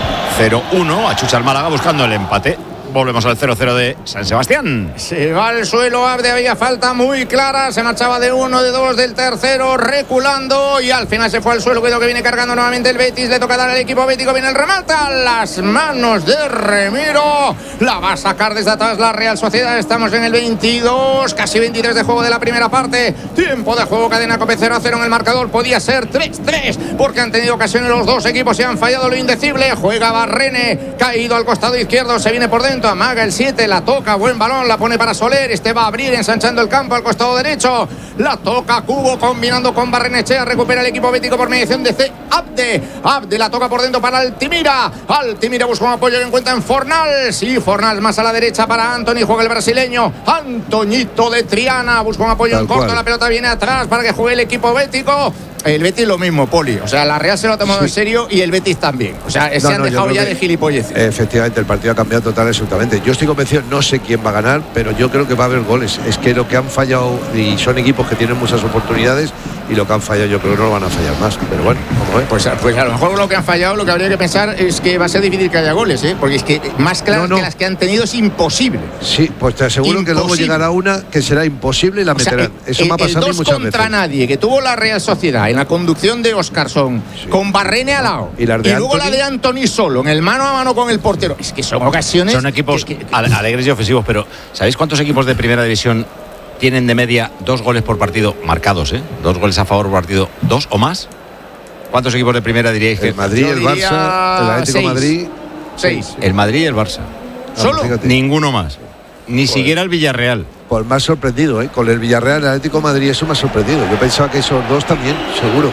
0-1, achucha el Málaga buscando el empate. Volvemos al 0-0 de San Sebastián. Se va al suelo Abde, había falta muy clara, se marchaba de uno, de dos, del tercero, reculando y al final se fue al suelo. Cuidado que viene cargando nuevamente el Betis, le toca dar al equipo bético, viene el remate a las manos de Remiro, la va a sacar desde atrás la Real Sociedad. Estamos en el 22, casi 23 de juego de la primera parte, tiempo de juego, cadena Cope 0-0 en el marcador, podía ser 3-3 porque han tenido ocasiones los dos equipos y han fallado lo indecible. Juega Barrene, caído al costado izquierdo, se viene por dentro, amaga el 7, la toca, buen balón, la pone para Soler, este va a abrir ensanchando el campo al costado derecho, la toca Cubo combinando con Barrenechea, recupera el equipo bético por mediación de C. Abde la toca por dentro para Altimira busca un apoyo que encuentra en Fornals, y Fornals más a la derecha para Antony, juega el brasileño, Antoñito de Triana, busca un apoyo en corto, la pelota viene atrás para que juegue el equipo bético. El Betis lo mismo, Poli. O sea, la Real se lo ha tomado en serio y el Betis también. O sea, se han dejado ya de gilipolleces. Efectivamente, el partido ha cambiado total, absolutamente. Yo estoy convencido, no sé quién va a ganar, pero yo creo que va a haber goles. Es que lo que han fallado, y son equipos que tienen muchas oportunidades, y lo que han fallado yo creo que no lo van a fallar más. Pero bueno, vamos a ver. Pues a lo mejor lo que han fallado, lo que habría que pensar es que va a ser difícil que haya goles, ¿eh? Porque es que más claras que las que han tenido es imposible. Sí, pues te aseguro que luego llegará una que será imposible y la meterán. Eso me ha pasado a mí muchas veces. Contra nadie que tuvo la Real Sociedad en la conducción de Óscarson, con Barrene al lado, y luego la de Antony solo, en el mano a mano con el portero. Es que son ocasiones. Son equipos alegres y ofensivos, pero ¿sabéis cuántos equipos de primera división tienen de media 2 goles por partido marcados, 2 goles a favor por partido, 2 o más? ¿Cuántos equipos de primera diríais que? El Madrid, el Barça, el Atlético de Madrid. 6. El Madrid y el Barça. ¿Solo? Fíjate. Ninguno más. Ni siquiera el Villarreal. Pues más sorprendido, con el Villarreal, el Atlético de Madrid, eso me ha sorprendido. Yo pensaba que esos dos también, seguro.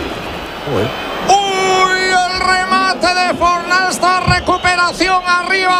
¡Uy! El remate de Fornals, recuperación arriba,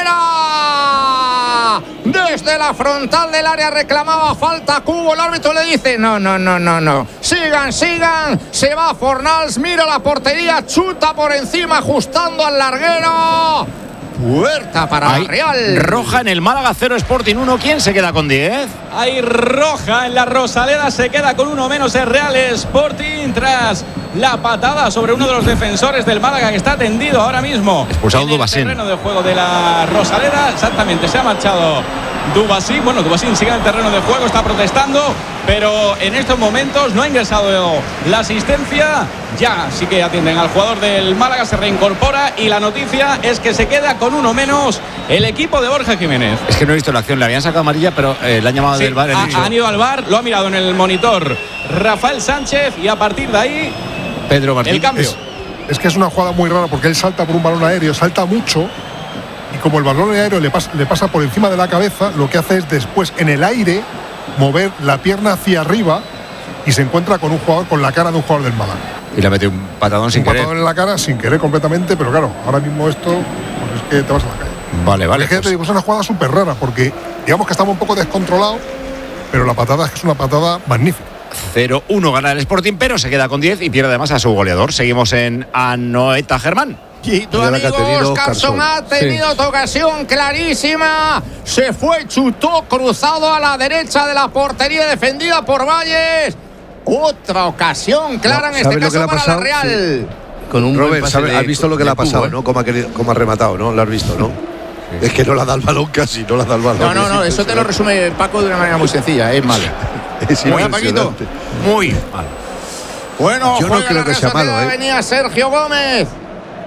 afuera. Desde la frontal del área reclamaba falta Cubo. El árbitro le dice: no. Sigan. Se va Fornals, mira la portería, chuta por encima, ajustando al larguero. Puerta para la Real. Roja en el Málaga, 0 Sporting 1. ¿Quién se queda con 10? Hay roja en la Rosaleda, se queda con 1 menos el Real Sporting tras la patada sobre uno de los defensores del Málaga que está tendido ahora mismo. Expulsado Dubasín. En el terreno de juego de la Rosaleda, exactamente, se ha marchado Dubasín. Bueno, Dubasín sigue en el terreno de juego, está protestando, pero en estos momentos no ha ingresado la asistencia. Ya sí que atienden al jugador del Málaga, se reincorpora y la noticia es que se queda con 1 menos el equipo de Borja Jiménez. Es que no he visto la acción, le habían sacado amarilla, pero le han llamado del VAR. Han ido al VAR, lo ha mirado en el monitor Rafael Sánchez y a partir de ahí Pedro Martín. El cambio. Es que es una jugada muy rara porque él salta por un balón aéreo, salta mucho, y como el balón aéreo le pasa por encima de la cabeza, lo que hace es después en el aire mover la pierna hacia arriba y se encuentra con un jugador, con la cara de un jugador del Málaga. Y le mete un patadón sin querer. Un patadón en la cara sin querer completamente, pero claro, ahora mismo esto pues es que te vas a la calle. Vale. Es que te digo, es una jugada súper rara porque digamos que estamos un poco descontrolados, pero la patada es que es una patada magnífica. 0-1 gana el Sporting, pero se queda con 10 y pierde además a su goleador. Seguimos en Anoeta, Germán. Y tu amigo Óscarson ha tenido otra ocasión clarísima. Se fue, chutó cruzado a la derecha de la portería defendida por Valles. Otra ocasión clara en este caso para la Real. Sí. Con un Robert, has visto lo que le ha pasado, ¿no? Como ha rematado, ¿no? Lo has visto, ¿no? Sí. Es que no la da el balón casi, no la da el balón. No, eso te lo resume Paco de una manera muy sencilla, es malo. Es Paquito. Muy mal. Bueno, yo no creo que sea malo, Venía Sergio Gómez.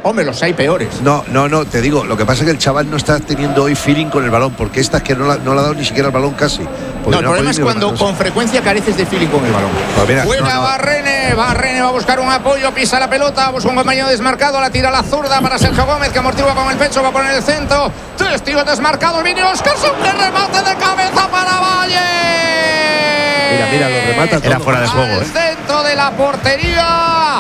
Hombre, los hay peores. No, te digo, lo que pasa es que el chaval no está teniendo hoy feeling con el balón, porque esta es que no le ha dado ni siquiera el balón casi. No, el problema es cuando con frecuencia careces de feeling con el balón. Juega Barrene va a buscar un apoyo, pisa la pelota, busca un compañero desmarcado, la tira a la zurda para Sergio Gómez, que amortigua con el pecho, va a poner el centro. 3 tiros desmarcados, viene Óscarson, que remate de cabeza para Valle. Mira, lo remata todo. Era fuera de juego, El centro de la portería.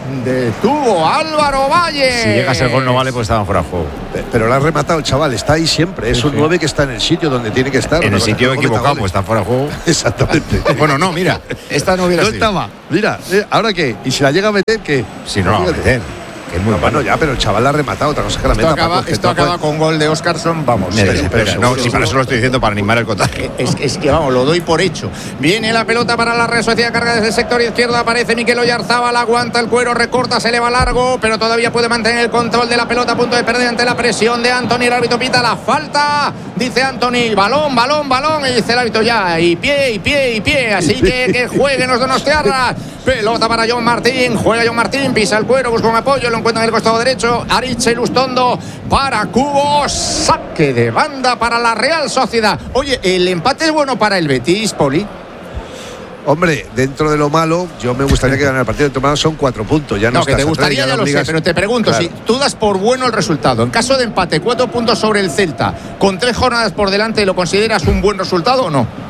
Detuvo Álvaro Valle. Si llega a ser gol no vale, pues estaban fuera de juego. Pero lo ha rematado el chaval, está ahí siempre. Es un 9 que está en el sitio donde tiene que estar. En el sitio equivocado, pues está fuera de juego. Exactamente. Bueno, no, mira, esta no hubiera sido. estaba. Mira, ¿ahora qué? ¿Y si la llega a meter, qué? Si no la va a meter. Que es muy bueno, ya, pero el chaval la ha rematado. Otra cosa que la meta. Esto acaba con gol de Óscarson, vamos. No, si para eso lo estoy diciendo, para animar el contagio. Es que vamos, lo doy por hecho. Viene la pelota para la Real Sociedad, carga desde el sector izquierdo, aparece Mikel Oyarzabal, aguanta el cuero, recorta, se eleva largo, pero todavía puede mantener el control de la pelota, a punto de perder ante la presión de Antony. El árbitro pita la falta, dice Antony, balón, y dice el árbitro ya, y pie, así que jueguen los donostiarras. Pelota para John Martín, juega John Martín, pisa el cuero, busca un apoyo, lo encuentra en el costado derecho, Aritz Lustondo para Cubo, saque de banda para la Real Sociedad. Oye, ¿el empate es bueno para el Betis, Poli? Hombre, dentro de lo malo, yo me gustaría que ganara el partido. Dentro de lo malo son 4 puntos. Ya no, que te gustaría, ya lo sé, pero te pregunto, claro. Si tú das por bueno el resultado, en caso de empate, 4 puntos sobre el Celta, con 3 jornadas por delante, ¿lo consideras un buen resultado o no?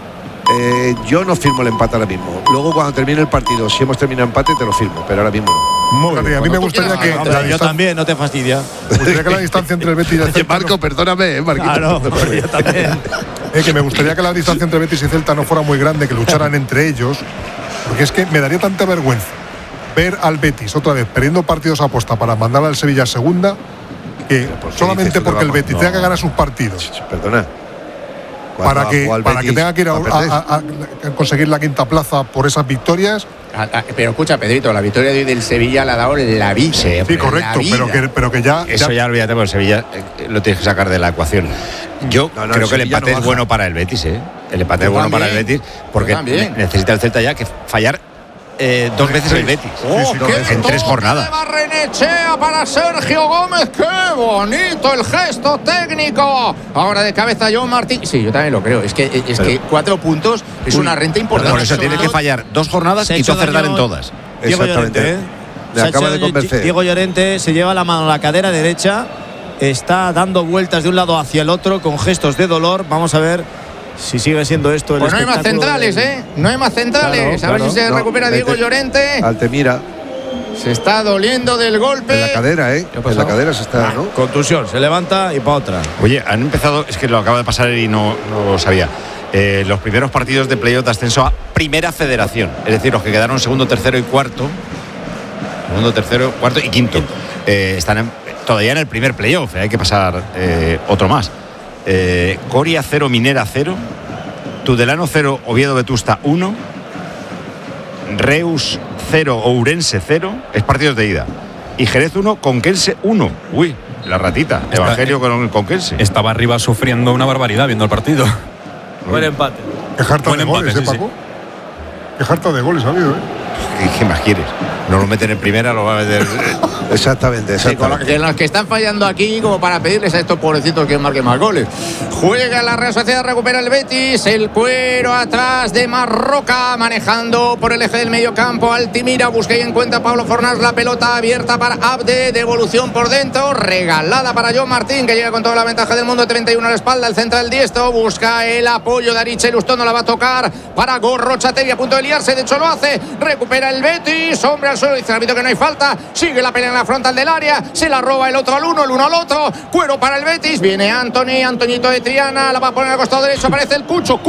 Yo no firmo el empate ahora mismo. Luego cuando termine el partido, si hemos terminado empate, te lo firmo, pero ahora mismo no. Muy bien, a mí me gustaría que yo también, no te fastidia. Me gustaría que la distancia entre el Betis y el Celta. Marco, perdóname, Marquito. Claro, yo también. Que me gustaría que la distancia entre Betis y Celta no fuera muy grande, que lucharan entre ellos, porque es que me daría tanta vergüenza ver al Betis otra vez perdiendo partidos a posta para mandar al Sevilla a segunda, que solamente porque el Betis tenga que ganar sus partidos. Perdona. Para que tenga que ir a conseguir la quinta plaza por esas victorias. Pero escucha, Pedrito, la victoria de hoy del Sevilla le ha dado la vida. Sí, correcto, pero que ya. Eso ya olvídate, porque el Sevilla lo tienes que sacar de la ecuación. Yo creo que el empate es bueno para el Betis, ¿eh? El empate es bueno para el Betis, porque necesita el Celta ya que fallar 2 veces el Betis en 3 jornadas. Barrenechea para Sergio Gómez, qué bonito el gesto técnico. Ahora de cabeza John Martín. Sí, yo también lo creo. Es que 4 puntos es una renta importante. Por eso tiene que fallar 2 jornadas y tú acertar en todas. Exactamente. Me acaba de convencer. Diego Llorente se lleva la mano a la cadera derecha, está dando vueltas de un lado hacia el otro con gestos de dolor. Vamos a ver si sigue siendo esto el espectáculo. No hay más centrales, No hay más centrales. Claro, a ver si se recupera Diego Llorente. Altemira. Se está doliendo del golpe. En la cadera, En la cadera se está, ¿no? Contusión, se levanta y para otra. Oye, han empezado, es que lo acaba de pasar y no lo sabía. Los primeros partidos de playoff de ascenso a Primera Federación. Es decir, los que quedaron segundo, tercero y cuarto. Segundo, tercero, cuarto y quinto. Están todavía en el primer playoff. Hay que pasar otro más. Coria 0, Minera 0, Tudelano 0, Oviedo Vetusta 1, Reus 0, Ourense 0, es partidos de ida, y Jerez 1, Conquense 1. Uy, la ratita, Evangelio con el Conquense. Estaba arriba sufriendo una barbaridad viendo el partido. Buen empate. Qué jarta de goles, Paco. Qué jarta de goles ha habido, ¿Qué más quieres? No lo meten en primera, lo va a meter. Exactamente. Sí, con los que están fallando aquí, como para pedirles a estos pobrecitos que marquen más goles. Juega la Real Sociedad, recupera el Betis, el cuero atrás de Marroca, manejando por el eje del medio campo. Altimira busca y encuentra Pablo Fornás, la pelota abierta para Abde, devolución por dentro, regalada para John Martín, que llega con toda la ventaja del mundo, 31 a la espalda, el central diestro, busca el apoyo de Aritz Lustondo, la va a tocar para Gorrochategui, a punto de liarse, de hecho lo hace, recupera el Betis, hombre al suelo, dice el árbitro que no hay falta, sigue la pelea en la frontal del área, se la roba el otro al uno, el uno al otro, cuero para el Betis, viene Antoñito de Triana, la va a poner al costado derecho, aparece el Cucho,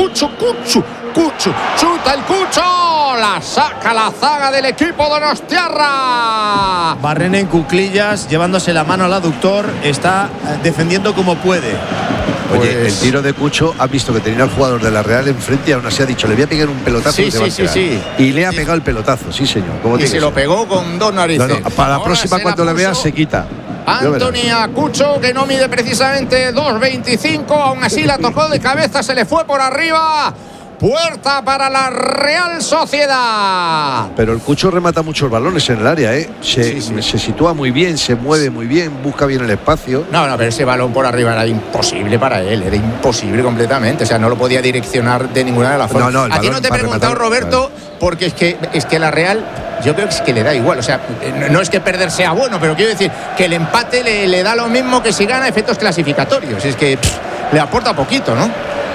chuta el Cucho, la saca la zaga del equipo donostiarra. Barrene en cuclillas, llevándose la mano al aductor, está defendiendo como puede. Oye, el tiro de Cucho, ha visto que tenía al jugador de la Real enfrente y aún así ha dicho, le voy a pegar un pelotazo. Sí. Y le ha pegado el pelotazo, sí señor. Y se lo pegó con 2 narices. No, para la próxima cuando le vea se quita. Antonia Cucho, que no mide precisamente 2.25, aún así la tocó de cabeza, se le fue por arriba. puerta para la Real Sociedad. Pero el Cucho remata muchos balones en el área, ¿eh? Se sitúa muy bien, se mueve muy bien, busca bien el espacio. No, pero ese balón por arriba era imposible para él, era imposible completamente. O sea, no lo podía direccionar de ninguna de las formas. No, a ti no te he preguntado, Roberto, porque es que la Real, yo creo que es que le da igual. O sea, no es que perder sea bueno, pero quiero decir que el empate le da lo mismo que si gana efectos clasificatorios. Es que le aporta poquito, ¿no?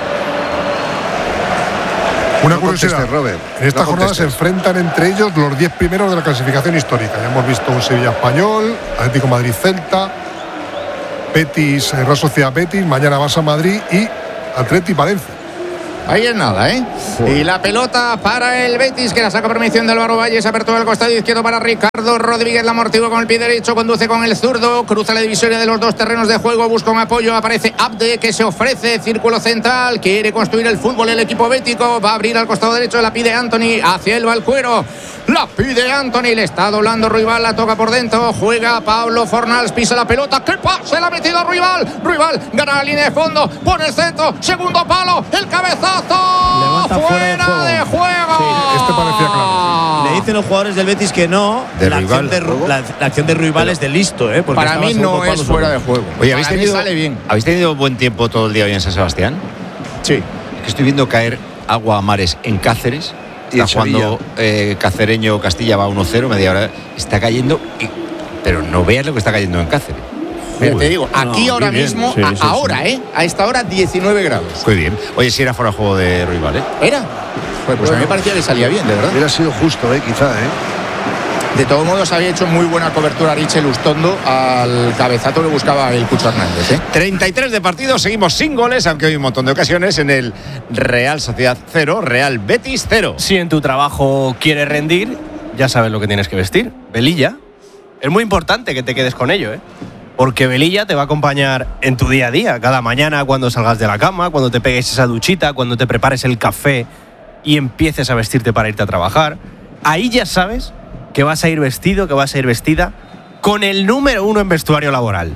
Una curiosidad, Robert. En esta jornada se enfrentan entre ellos los 10 primeros de la clasificación histórica. Ya hemos visto un Sevilla Español, Atlético Madrid-Celta, Betis, Real Sociedad Betis, mañana Barça Madrid y Atleti Valencia. Ahí es nada, ¿eh? Y la pelota para el Betis, que la saca por mediación de Álvaro Valles. Apertura del costado izquierdo para Ricardo Rodríguez. La amortigua con el pie derecho, conduce con el zurdo. Cruza la divisoria de los dos terrenos de juego. Busca un apoyo. Aparece Abde, que se ofrece. Círculo central. Quiere construir el fútbol el equipo bético. Va a abrir al costado derecho. La pide Anthony. Hacia el Valcuero. La pide Anthony. Le está doblando Ruibal. La toca por dentro. Juega Pablo Fornals. Pisa la pelota. ¡Qué pase! La ha metido Ruibal. Ruibal gana la línea de fondo. Pone el centro. Segundo palo. El cabezazo. Levanta fuera de juego. Sí, este parecía claro. Le dicen los jugadores del Betis que no. La acción de Ruibal es de listo, ¿eh? Para mí no es fuera de juego. Oye, ¿habéis tenido buen tiempo todo el día hoy en San Sebastián? Sí. Es que estoy viendo caer agua a mares en Cáceres. Y está jugando Cacereño Castilla, va 1-0, media hora. Está cayendo, pero no veas lo que está cayendo en Cáceres. Pero te digo, aquí ahora mismo, ahora, a esta hora 19 grados. Muy bien. Oye, si era fuera de juego de Ruibal, ¿eh? ¿Era? Pues a mí me parecía que salía bien, de verdad. Hubiera sido justo, quizá, De todos modos, había hecho muy buena cobertura Richel Ustondo al cabezazo que buscaba el Cucho Hernández. 33 de partido, seguimos sin goles, aunque hay un montón de ocasiones en el Real Sociedad 0, Real Betis 0. Si en tu trabajo quieres rendir, ya sabes lo que tienes que vestir. Velilla. Es muy importante que te quedes con ello, porque Velilla te va a acompañar en tu día a día, cada mañana cuando salgas de la cama, cuando te pegues esa duchita, cuando te prepares el café y empieces a vestirte para irte a trabajar. Ahí ya sabes que vas a ir vestido, que vas a ir vestida con el número 1 en vestuario laboral.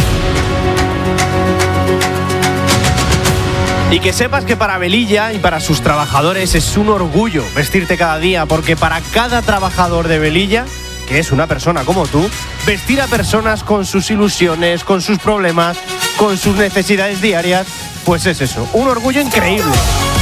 Y que sepas que para Velilla y para sus trabajadores es un orgullo vestirte cada día, porque para cada trabajador de Velilla, que es una persona como tú, vestir a personas con sus ilusiones, con sus problemas, con sus necesidades diarias, pues es eso, un orgullo increíble.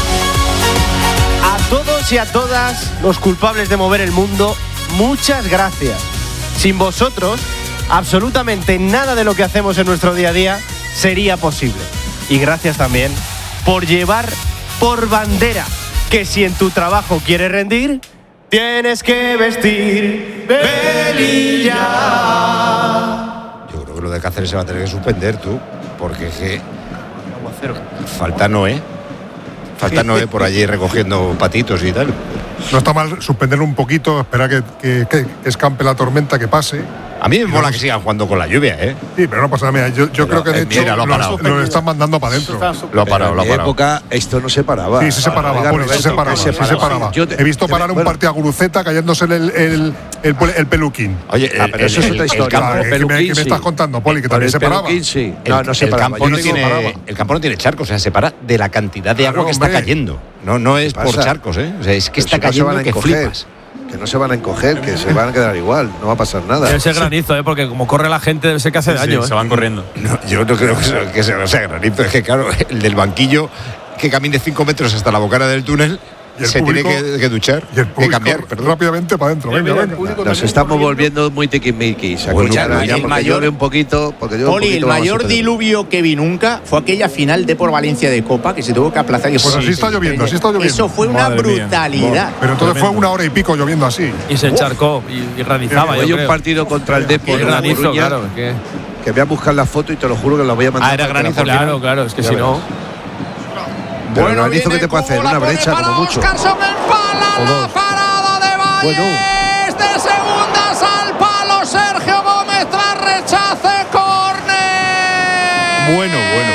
A todos y a todas los culpables de mover el mundo, muchas gracias. Sin vosotros, absolutamente nada de lo que hacemos en nuestro día a día sería posible. Y gracias también por llevar por bandera que si en tu trabajo quieres rendir, tienes que vestir Velilla. Yo creo que lo de Cáceres se va a tener que suspender, tú, porque es que falta Noé por allí recogiendo patitos y tal. No está mal suspenderlo un poquito, esperar que escampe la tormenta, que pase. A mí me mola que sigan jugando con la lluvia, Sí, pero no pasa nada. Yo creo que de hecho lo están mandando para adentro. Lo ha parado. En mi época esto no se paraba. Sí, se paraba, Poli, sí se paraba. He visto parar un partido a Guruceta cayéndose el peluquín. Oye, pero eso es otra historia. ¿Qué me estás contando, Poli? Que también se paraba. Sí. No se paraba. El campo no tiene charcos, o sea, se para de la cantidad de agua que está cayendo. No es por charcos, O sea, es que está cayendo que flipas. Que no se van a encoger, que se van a quedar igual, no va a pasar nada. Debe ser granizo, porque como corre la gente debe ser que hace daño. Se van corriendo. No, yo no creo que sea granizo, es que claro, el del banquillo que camine 5 metros hasta la bocana del túnel se público, tiene que duchar, y el que cambiar, rápidamente para adentro. Venga. Nos estamos volviendo muy tiquismiquis. El mayor diluvio que vi nunca fue aquella final de por Valencia de Copa, que se tuvo que aplazar. Pues así está lloviendo. Eso fue una brutalidad. Pero entonces fue 1 hora y pico lloviendo así. Y se encharcó y granizaba. Hay un partido contra el Depor, granizo, claro. Que voy a buscar la foto y te lo juro que la voy a mandar. Era granizo, claro, es que si no. Bueno, el granizo que te puede hacer una brecha como mucho. La parada de Valles de segundas al palo. Sergio Gómez tras rechace, córner. Bueno.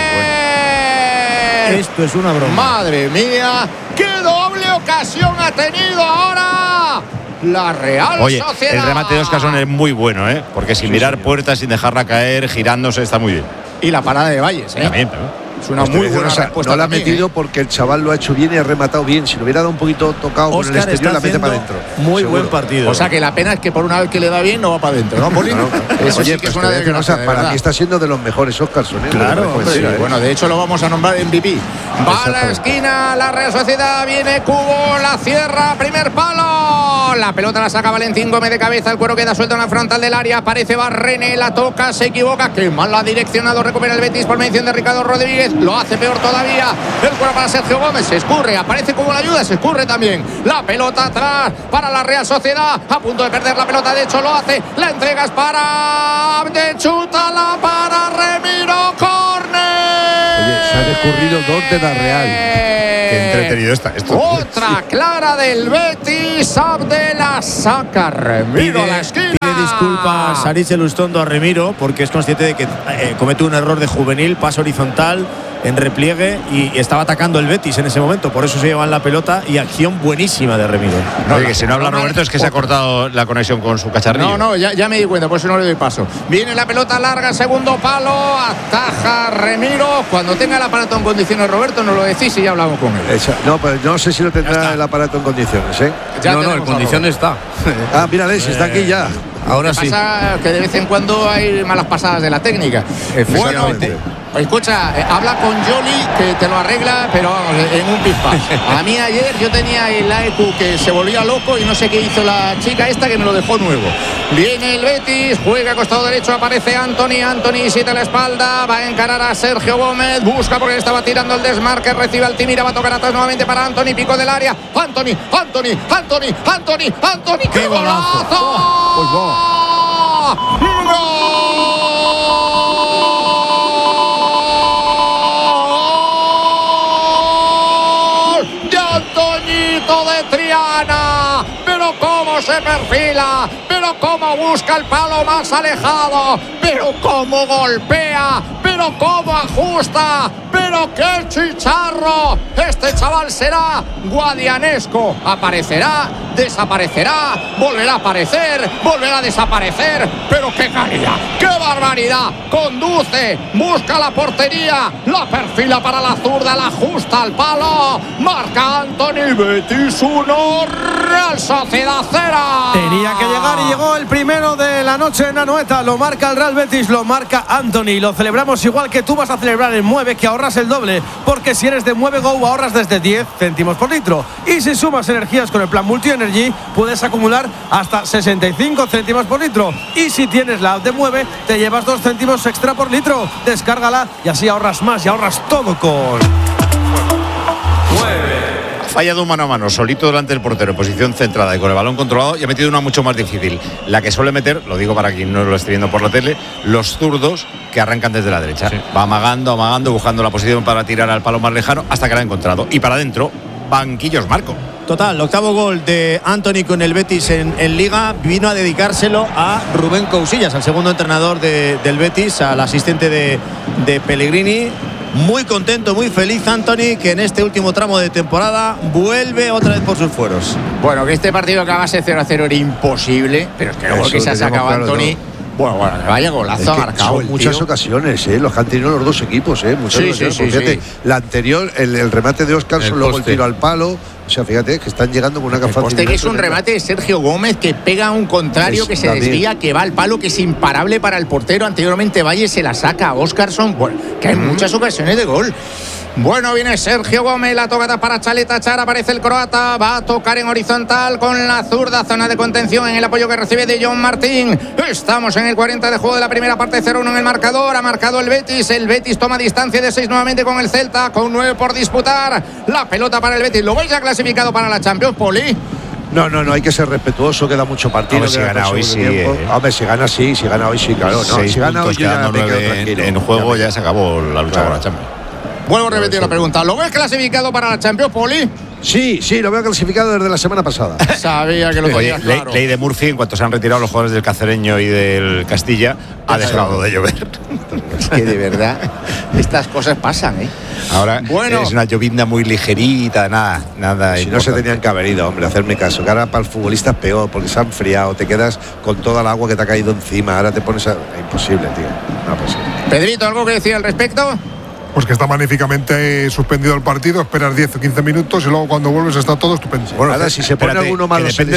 Esto es una broma. Madre mía, qué doble ocasión ha tenido ahora la Real Sociedad. El remate de Óscarson es muy bueno, porque sin mirar puertas, sin dejarla caer, girándose, está muy bien. Y la parada de Valles, También, Es una muy buena respuesta. No la ha también, metido porque el chaval lo ha hecho bien y ha rematado bien. Si lo hubiera dado un poquito tocado con el exterior, la mete para adentro. Muy buen partido. O sea que la pena es que por una vez que le da bien no va para adentro, ¿no, Poli? Eso Oye, sí que es pues una desgracia. para mí está siendo de los mejores Oscarson. Claro, bueno, de hecho lo vamos a nombrar MVP. Va a la esquina, la Real Sociedad, viene Cubo, la cierra, primer palo. La pelota la saca Valentín Gómez de cabeza, el cuero queda suelto en la frontal del área, aparece Barrene, la toca, se equivoca, que mal la ha direccionado, recupera el Betis por mención de Ricardo Rodríguez, lo hace peor todavía, el cuero para Sergio Gómez, se escurre, aparece Cubo la ayuda, se escurre también, la pelota atrás para la Real Sociedad, a punto de perder la pelota, de hecho lo hace, la entregas para de chútala para Remiro, córner. Oye, se han escurrido 2 de la Real. Qué entretenido está esto. Otra clara del Betis, Abdela saca Remiro a la esquina. Pide disculpas Saris Elustondo a Remiro porque es consciente de que comete un error de juvenil, paso horizontal en repliegue y estaba atacando el Betis en ese momento, por eso se llevan la pelota y acción buenísima de Remiro. No, que si no habla Roberto es que se ha cortado la conexión con su cacharrillo. No, ya me di cuenta, por eso no le doy paso. Viene la pelota larga, segundo palo, ataja Remiro. Cuando tenga el aparato en condiciones, Roberto, nos lo decís y ya hablamos con él. No, pues no sé si lo tendrá el aparato en condiciones, ¿eh? No, en condiciones está. Ah, mírale, si está aquí ya. Ahora sí. Pasa que de vez en cuando hay malas pasadas de la técnica. Bueno, escucha, habla con Jolly que te lo arregla, pero vamos, en un pispás. A mí ayer yo tenía el AEQ que se volvía loco y no sé qué hizo la chica esta que me lo dejó nuevo. Viene el Betis, juega costado derecho, aparece Anthony siete la espalda, va a encarar a Sergio Gómez, busca porque estaba tirando el desmarque, recibe Altimira, va a tocar atrás nuevamente para Anthony, pico del área, Anthony, ¡qué golazo! De Antoñito de Triana, pero cómo se perfila, pero cómo busca el palo más alejado, pero cómo golpea, pero cómo ajusta, pero qué chicharro. Este chaval será guadianesco, aparecerá, desaparecerá, volverá a aparecer, volverá a desaparecer, pero qué calidad, qué barbaridad, conduce, busca la portería, la perfila para la zurda, la ajusta al palo, marca Anthony, Betis 1, Real Sociedad 0. Tenía que llegar y llegó el primero de la noche en Anoeta, lo marca el Real Betis, lo marca Anthony, lo celebramos igual que tú vas a celebrar en Mueve, que ahorras el doble, porque si eres de Mueve Go ahorras desde 10 céntimos por litro, y si sumas energías con el plan Multi Energy puedes acumular hasta 65 céntimos por litro, y si tienes la app de Mueve te llevas 2 céntimos extra por litro. Descárgala y así ahorras más y ahorras todo con Fallado un mano a mano, solito delante del portero, en posición centrada y con el balón controlado, y ha metido una mucho más difícil. La que suele meter, lo digo para quien no lo esté viendo por la tele, los zurdos que arrancan desde la derecha. Sí. Va amagando, buscando la posición para tirar al palo más lejano hasta que la ha encontrado. Y para adentro, banquillos, Marco. Total, 8º gol de Anthony con el Betis en Liga, vino a dedicárselo a Rubén Cousillas, al segundo entrenador del Betis, al asistente de Pellegrini. Muy contento, muy feliz Anthony, que en este último tramo de temporada vuelve otra vez por sus fueros. Bueno, que este partido acabase 0-0 era imposible, pero es que luego que se ha sacado Anthony. Bueno, vaya golazo ha marcado. Son muchas ocasiones, los que han tenido los dos equipos, muchas ocasiones. Fíjate, la anterior, el remate de Oscarson, luego el tiro al palo. O sea, fíjate que están llegando con una capacidad. Que es un remate de Sergio Gómez que pega a un contrario, que se desvía, que va al palo, que es imparable para el portero. Anteriormente Valle se la saca a Oscarson. Bueno, que hay muchas ocasiones de gol. Bueno, viene Sergio Gómez, la tocada para Chaleta Char, aparece el croata, va a tocar en horizontal con la zurda, zona de contención en el apoyo que recibe de John Martín. Estamos en el 40 de juego de la primera parte, 0-1 en el marcador, ha marcado el Betis toma distancia de 6 nuevamente con el Celta, con 9 por disputar, la pelota para el Betis. ¿Lo veis ya clasificado para la Champions, Poli? No, hay que ser respetuoso, queda mucho partido. Hombre, si gana hoy sí. Hombre, si gana hoy sí, claro. No, si gana hoy ya me quedo tranquilo. En juego ya se acabó la lucha por la Champions. Vuelvo a repetir la pregunta. ¿Lo ves clasificado para la Champions, Poli? Sí, lo veo clasificado desde la semana pasada. Sabía que lo tenía claro. Ley de Murphy, en cuanto se han retirado los jugadores del Cacereño y del Castilla, ha dejado de llover. Es que de verdad, estas cosas pasan, Ahora es una llovizna muy ligerita, nada. Si no se tenían que haber ido, hombre, hacerme caso. Que ahora para el futbolista es peor, porque se ha enfriado, te quedas con toda el agua que te ha caído encima. Ahora te pones a. Imposible, tío. No posible. Pedrito, ¿algo que decir al respecto? Pues que está magníficamente suspendido el partido, esperas 10 o 15 minutos y luego cuando vuelves está todo estupendo. Bueno, ahora si se pone alguno malo depende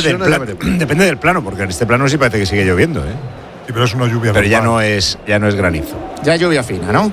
del plano, porque en este plano sí parece que sigue lloviendo, ¿eh? Sí, pero es una lluvia pero ya normal. no es granizo. Ya lluvia fina, ¿no?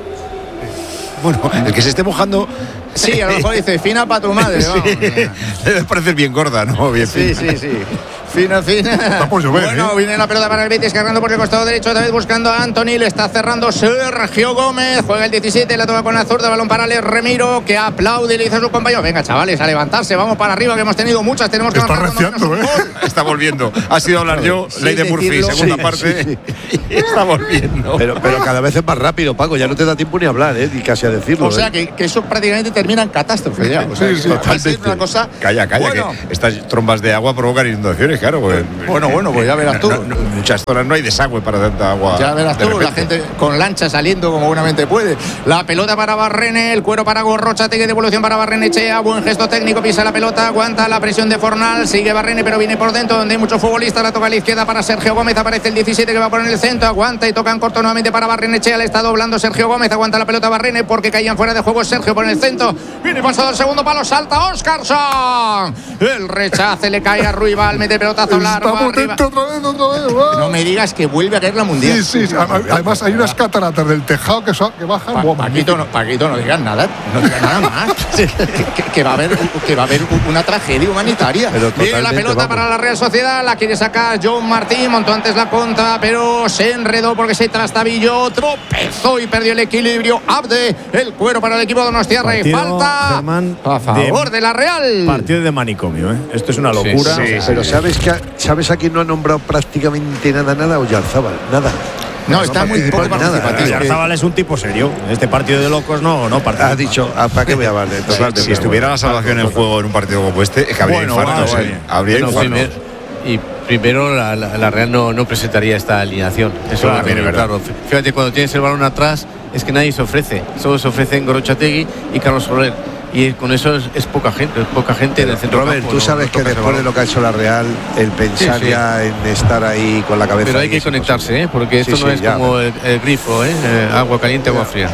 Bueno, el que se esté mojando. Sí, a lo mejor dice fina para tu madre. Sí, debe parecer bien gorda, ¿no? Bien sí, fina. sí. Fina. Está por llover, bueno, viene la pelota para el Betis, cargando por el costado derecho, otra vez buscando a Anthony, le está cerrando Sergio Gómez, juega el 17, la toma con la zurda, balón para Alex Remiro, que aplaude y le dice a sus compañeros, venga chavales, a levantarse, vamos para arriba, que hemos tenido muchas, tenemos que está reciando, Está volviendo, ha sido hablar yo, ley de Murphy, segunda parte, y está volviendo. Pero cada vez es más rápido, Paco, ya no te da tiempo ni a hablar, ni casi a decirlo. O sea, que eso prácticamente termina en catástrofe ya. O sea, sí, totalmente. Una cosa. Calla, bueno, que estas trombas de agua provocan inundaciones, claro. Bueno, pues ya verás tú. En muchas zonas no hay desagüe para tanta agua. Ya verás tú, la gente con lancha saliendo como buenamente puede. La pelota para Barrene, el cuero para Gorrochategui, de devolución para Barrenechea, buen gesto técnico, pisa la pelota, aguanta la presión de Fornal, sigue Barrene, pero viene por dentro, donde hay muchos futbolistas, la toca a la izquierda para Sergio Gómez, aparece el 17 que va a poner el centro, aguanta y toca en corto nuevamente para Barrenechea, le está doblando Sergio Gómez, aguanta la pelota Barrene porque caían fuera de juego Sergio por el centro, viene pasado el segundo palo, salta Óscarson, el rechace le cae a Ruibal, mete pelotazo largo arriba. Otra vez. No me digas que vuelve a caer la mundial. Sí. Además hay unas cataratas del tejado que bajan. Paquito, no digas nada más. que va a haber una tragedia humanitaria. Viene la pelota para la Real Sociedad, la quiere sacar John Martín, montó antes la contra, pero se enredó porque se trastabilló, tropezó y perdió el equilibrio. Abde, el cuero para el equipo de Donostiarra y falta a favor de la Real. Partido de manicomio, ¿eh? Esto es una locura. Sí, pero ¿sabes a quién no ha nombrado prácticamente nada? Oyarzábal, nada. No, está muy poco participativo. Oyarzábal es un tipo serio. En este partido de locos no participa. Has dicho, ¿para qué voy a hablar de esto? Si estuviera la salvación en juego en un partido como este, es que habría infartos. Habría infartos. Y primero la Real no presentaría esta alineación. Eso es claro. Fíjate, cuando tienes el balón atrás, es que nadie se ofrece. Solo se ofrecen Gorrochategui y Carlos Soler. Y con eso es poca gente en el centro. Robert, tú sabes que después de lo que ha hecho la Real, el pensar ya en estar ahí con la cabeza. Pero hay que conectarse, porque esto no es como el grifo, agua caliente, agua fría.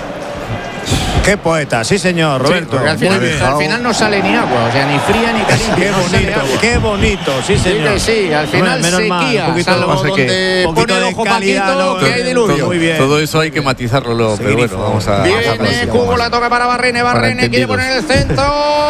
Qué poeta, sí señor, Roberto. Porque al final no sale ni agua, o sea, ni fría ni caliente. Qué bonito, sí señor. Sí, al final sequía, salvo donde pone el ojo Paquito, que hay diluvio. Muy bien. Todo eso hay que matizarlo luego, pero bueno, vamos a... Viene Cubo, la toca para Barrene quiere poner el centro,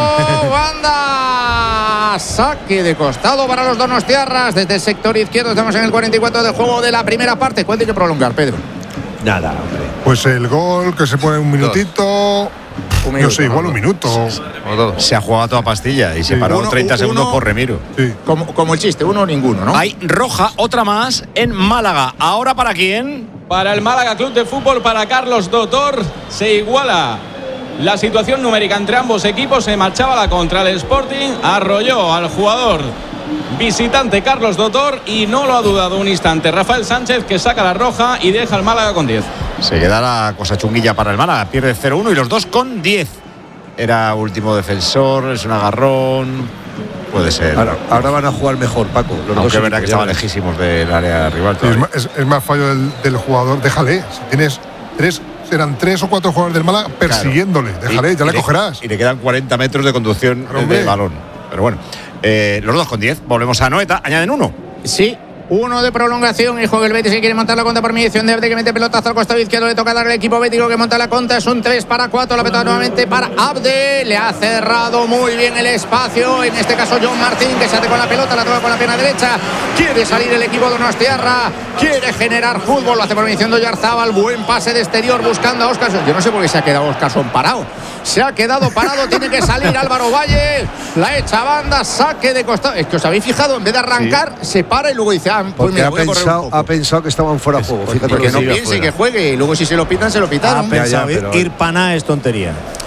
banda, saque de costado para los donostiarras, desde el sector izquierdo, estamos en el 44 de juego de la primera parte. ¿Cuánto hay que prolongar, Pedro? Nada, hombre. Pues el gol que se pone un minutito. No sé, igual un minuto. Se ha jugado a toda pastilla y se paró 30 segundos por Remiro. Sí. Como el chiste, uno o ninguno, ¿no? Hay roja, otra más en Málaga. ¿Ahora para quién? Para el Málaga Club de Fútbol, para Carlos Dotor, se iguala la situación numérica entre ambos equipos. Se marchaba la contra el Sporting, arrolló al jugador visitante Carlos Dotor y no lo ha dudado un instante Rafael Sánchez, que saca la roja y deja al Málaga con 10. Se queda la cosa chunguilla para el Málaga, pierde 0-1 y los dos con 10. Era último defensor, es un agarrón, puede ser. Ahora van a jugar mejor, Paco. Aunque es verdad que estaban lejísimos del área rival. Es más fallo del jugador, déjale. Si tienes serán 3 o 4 jugadores del Málaga persiguiéndole, déjale, ya le cogerás. Y le quedan 40 metros de conducción del balón. Pero bueno, los dos con 10. Volvemos a Noeta, añaden uno. Sí. Uno de prolongación y juega el Betis, que quiere montar la contra por mediación de Abde, que mete pelotazo al costado izquierdo, le toca dar al equipo bético que monta la contra, es un 3-4, la pelota nuevamente para Abde, le ha cerrado muy bien el espacio, en este caso John Martín, que se hace con la pelota, la toca con la pierna derecha, quiere salir el equipo de Donostiarra, quiere generar fútbol, lo hace por mediación de Oyarzábal, buen pase de exterior buscando a Óscarson, yo no sé por qué se ha quedado Óscarson parado, se ha quedado parado, tiene que salir Álvaro Valle, la echa banda, saque de costado, es que os habéis fijado, en vez de arrancar, se para y luego dice, pues porque ha pensado que estaban fuera de juego. Fíjate, porque no piense que juegue y luego si se lo pitan, se lo pitaron. Ir para nada es tontería.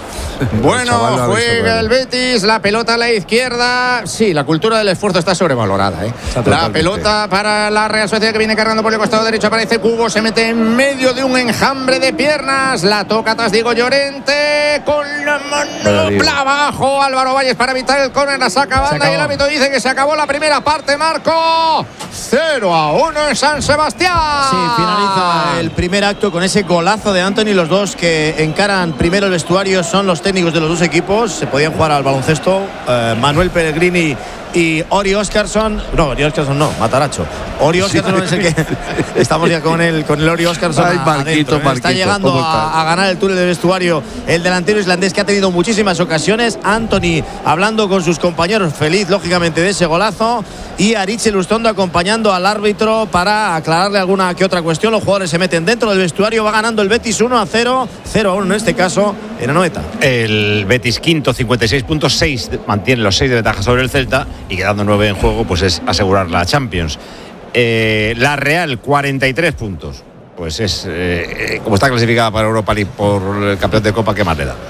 Bueno, juega el Betis, la pelota a la izquierda. Sí, la cultura del esfuerzo está sobrevalorada. La pelota para la Real Sociedad, que viene cargando por el costado derecho. Aparece Cubo, se mete en medio de un enjambre de piernas. La toca atrás Diego Llorente con la mano abajo. Álvaro Valles para evitar el córner, la saca banda y el árbitro dice que se acabó la primera parte. Marco, 0-1 en San Sebastián. Sí, finaliza el primer acto con ese golazo de Antony. Los dos que encaran primero el vestuario son los técnicos de los dos equipos. Se podían jugar al baloncesto. Manuel Pellegrini y Ori Óscarsson. No, Ori Óscarsson no, Mataracho. Ori Óscarsson es el que estamos ya con el Ori Óscarsson. Está llegando a ganar el túnel de vestuario el delantero islandés, que ha tenido muchísimas ocasiones. Antony hablando con sus compañeros, feliz lógicamente de ese golazo, y Aritz Lustondo acompañando al árbitro para aclararle alguna que otra cuestión. Los jugadores se meten dentro del vestuario. Va ganando el Betis 1-0, 0-1 en este caso en Anoeta. El Betis quinto, 56 puntos, 6, mantiene los 6 de ventaja sobre el Celta, y quedando 9 en juego, pues es asegurar la Champions. La Real, 43 puntos. Pues es, como está clasificada para Europa League por el campeón de Copa, ¿qué más le da?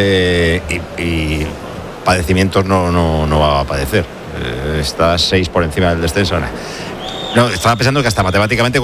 Y padecimientos no va a padecer. Está 6 por encima del descenso. No, estaba pensando que hasta matemáticamente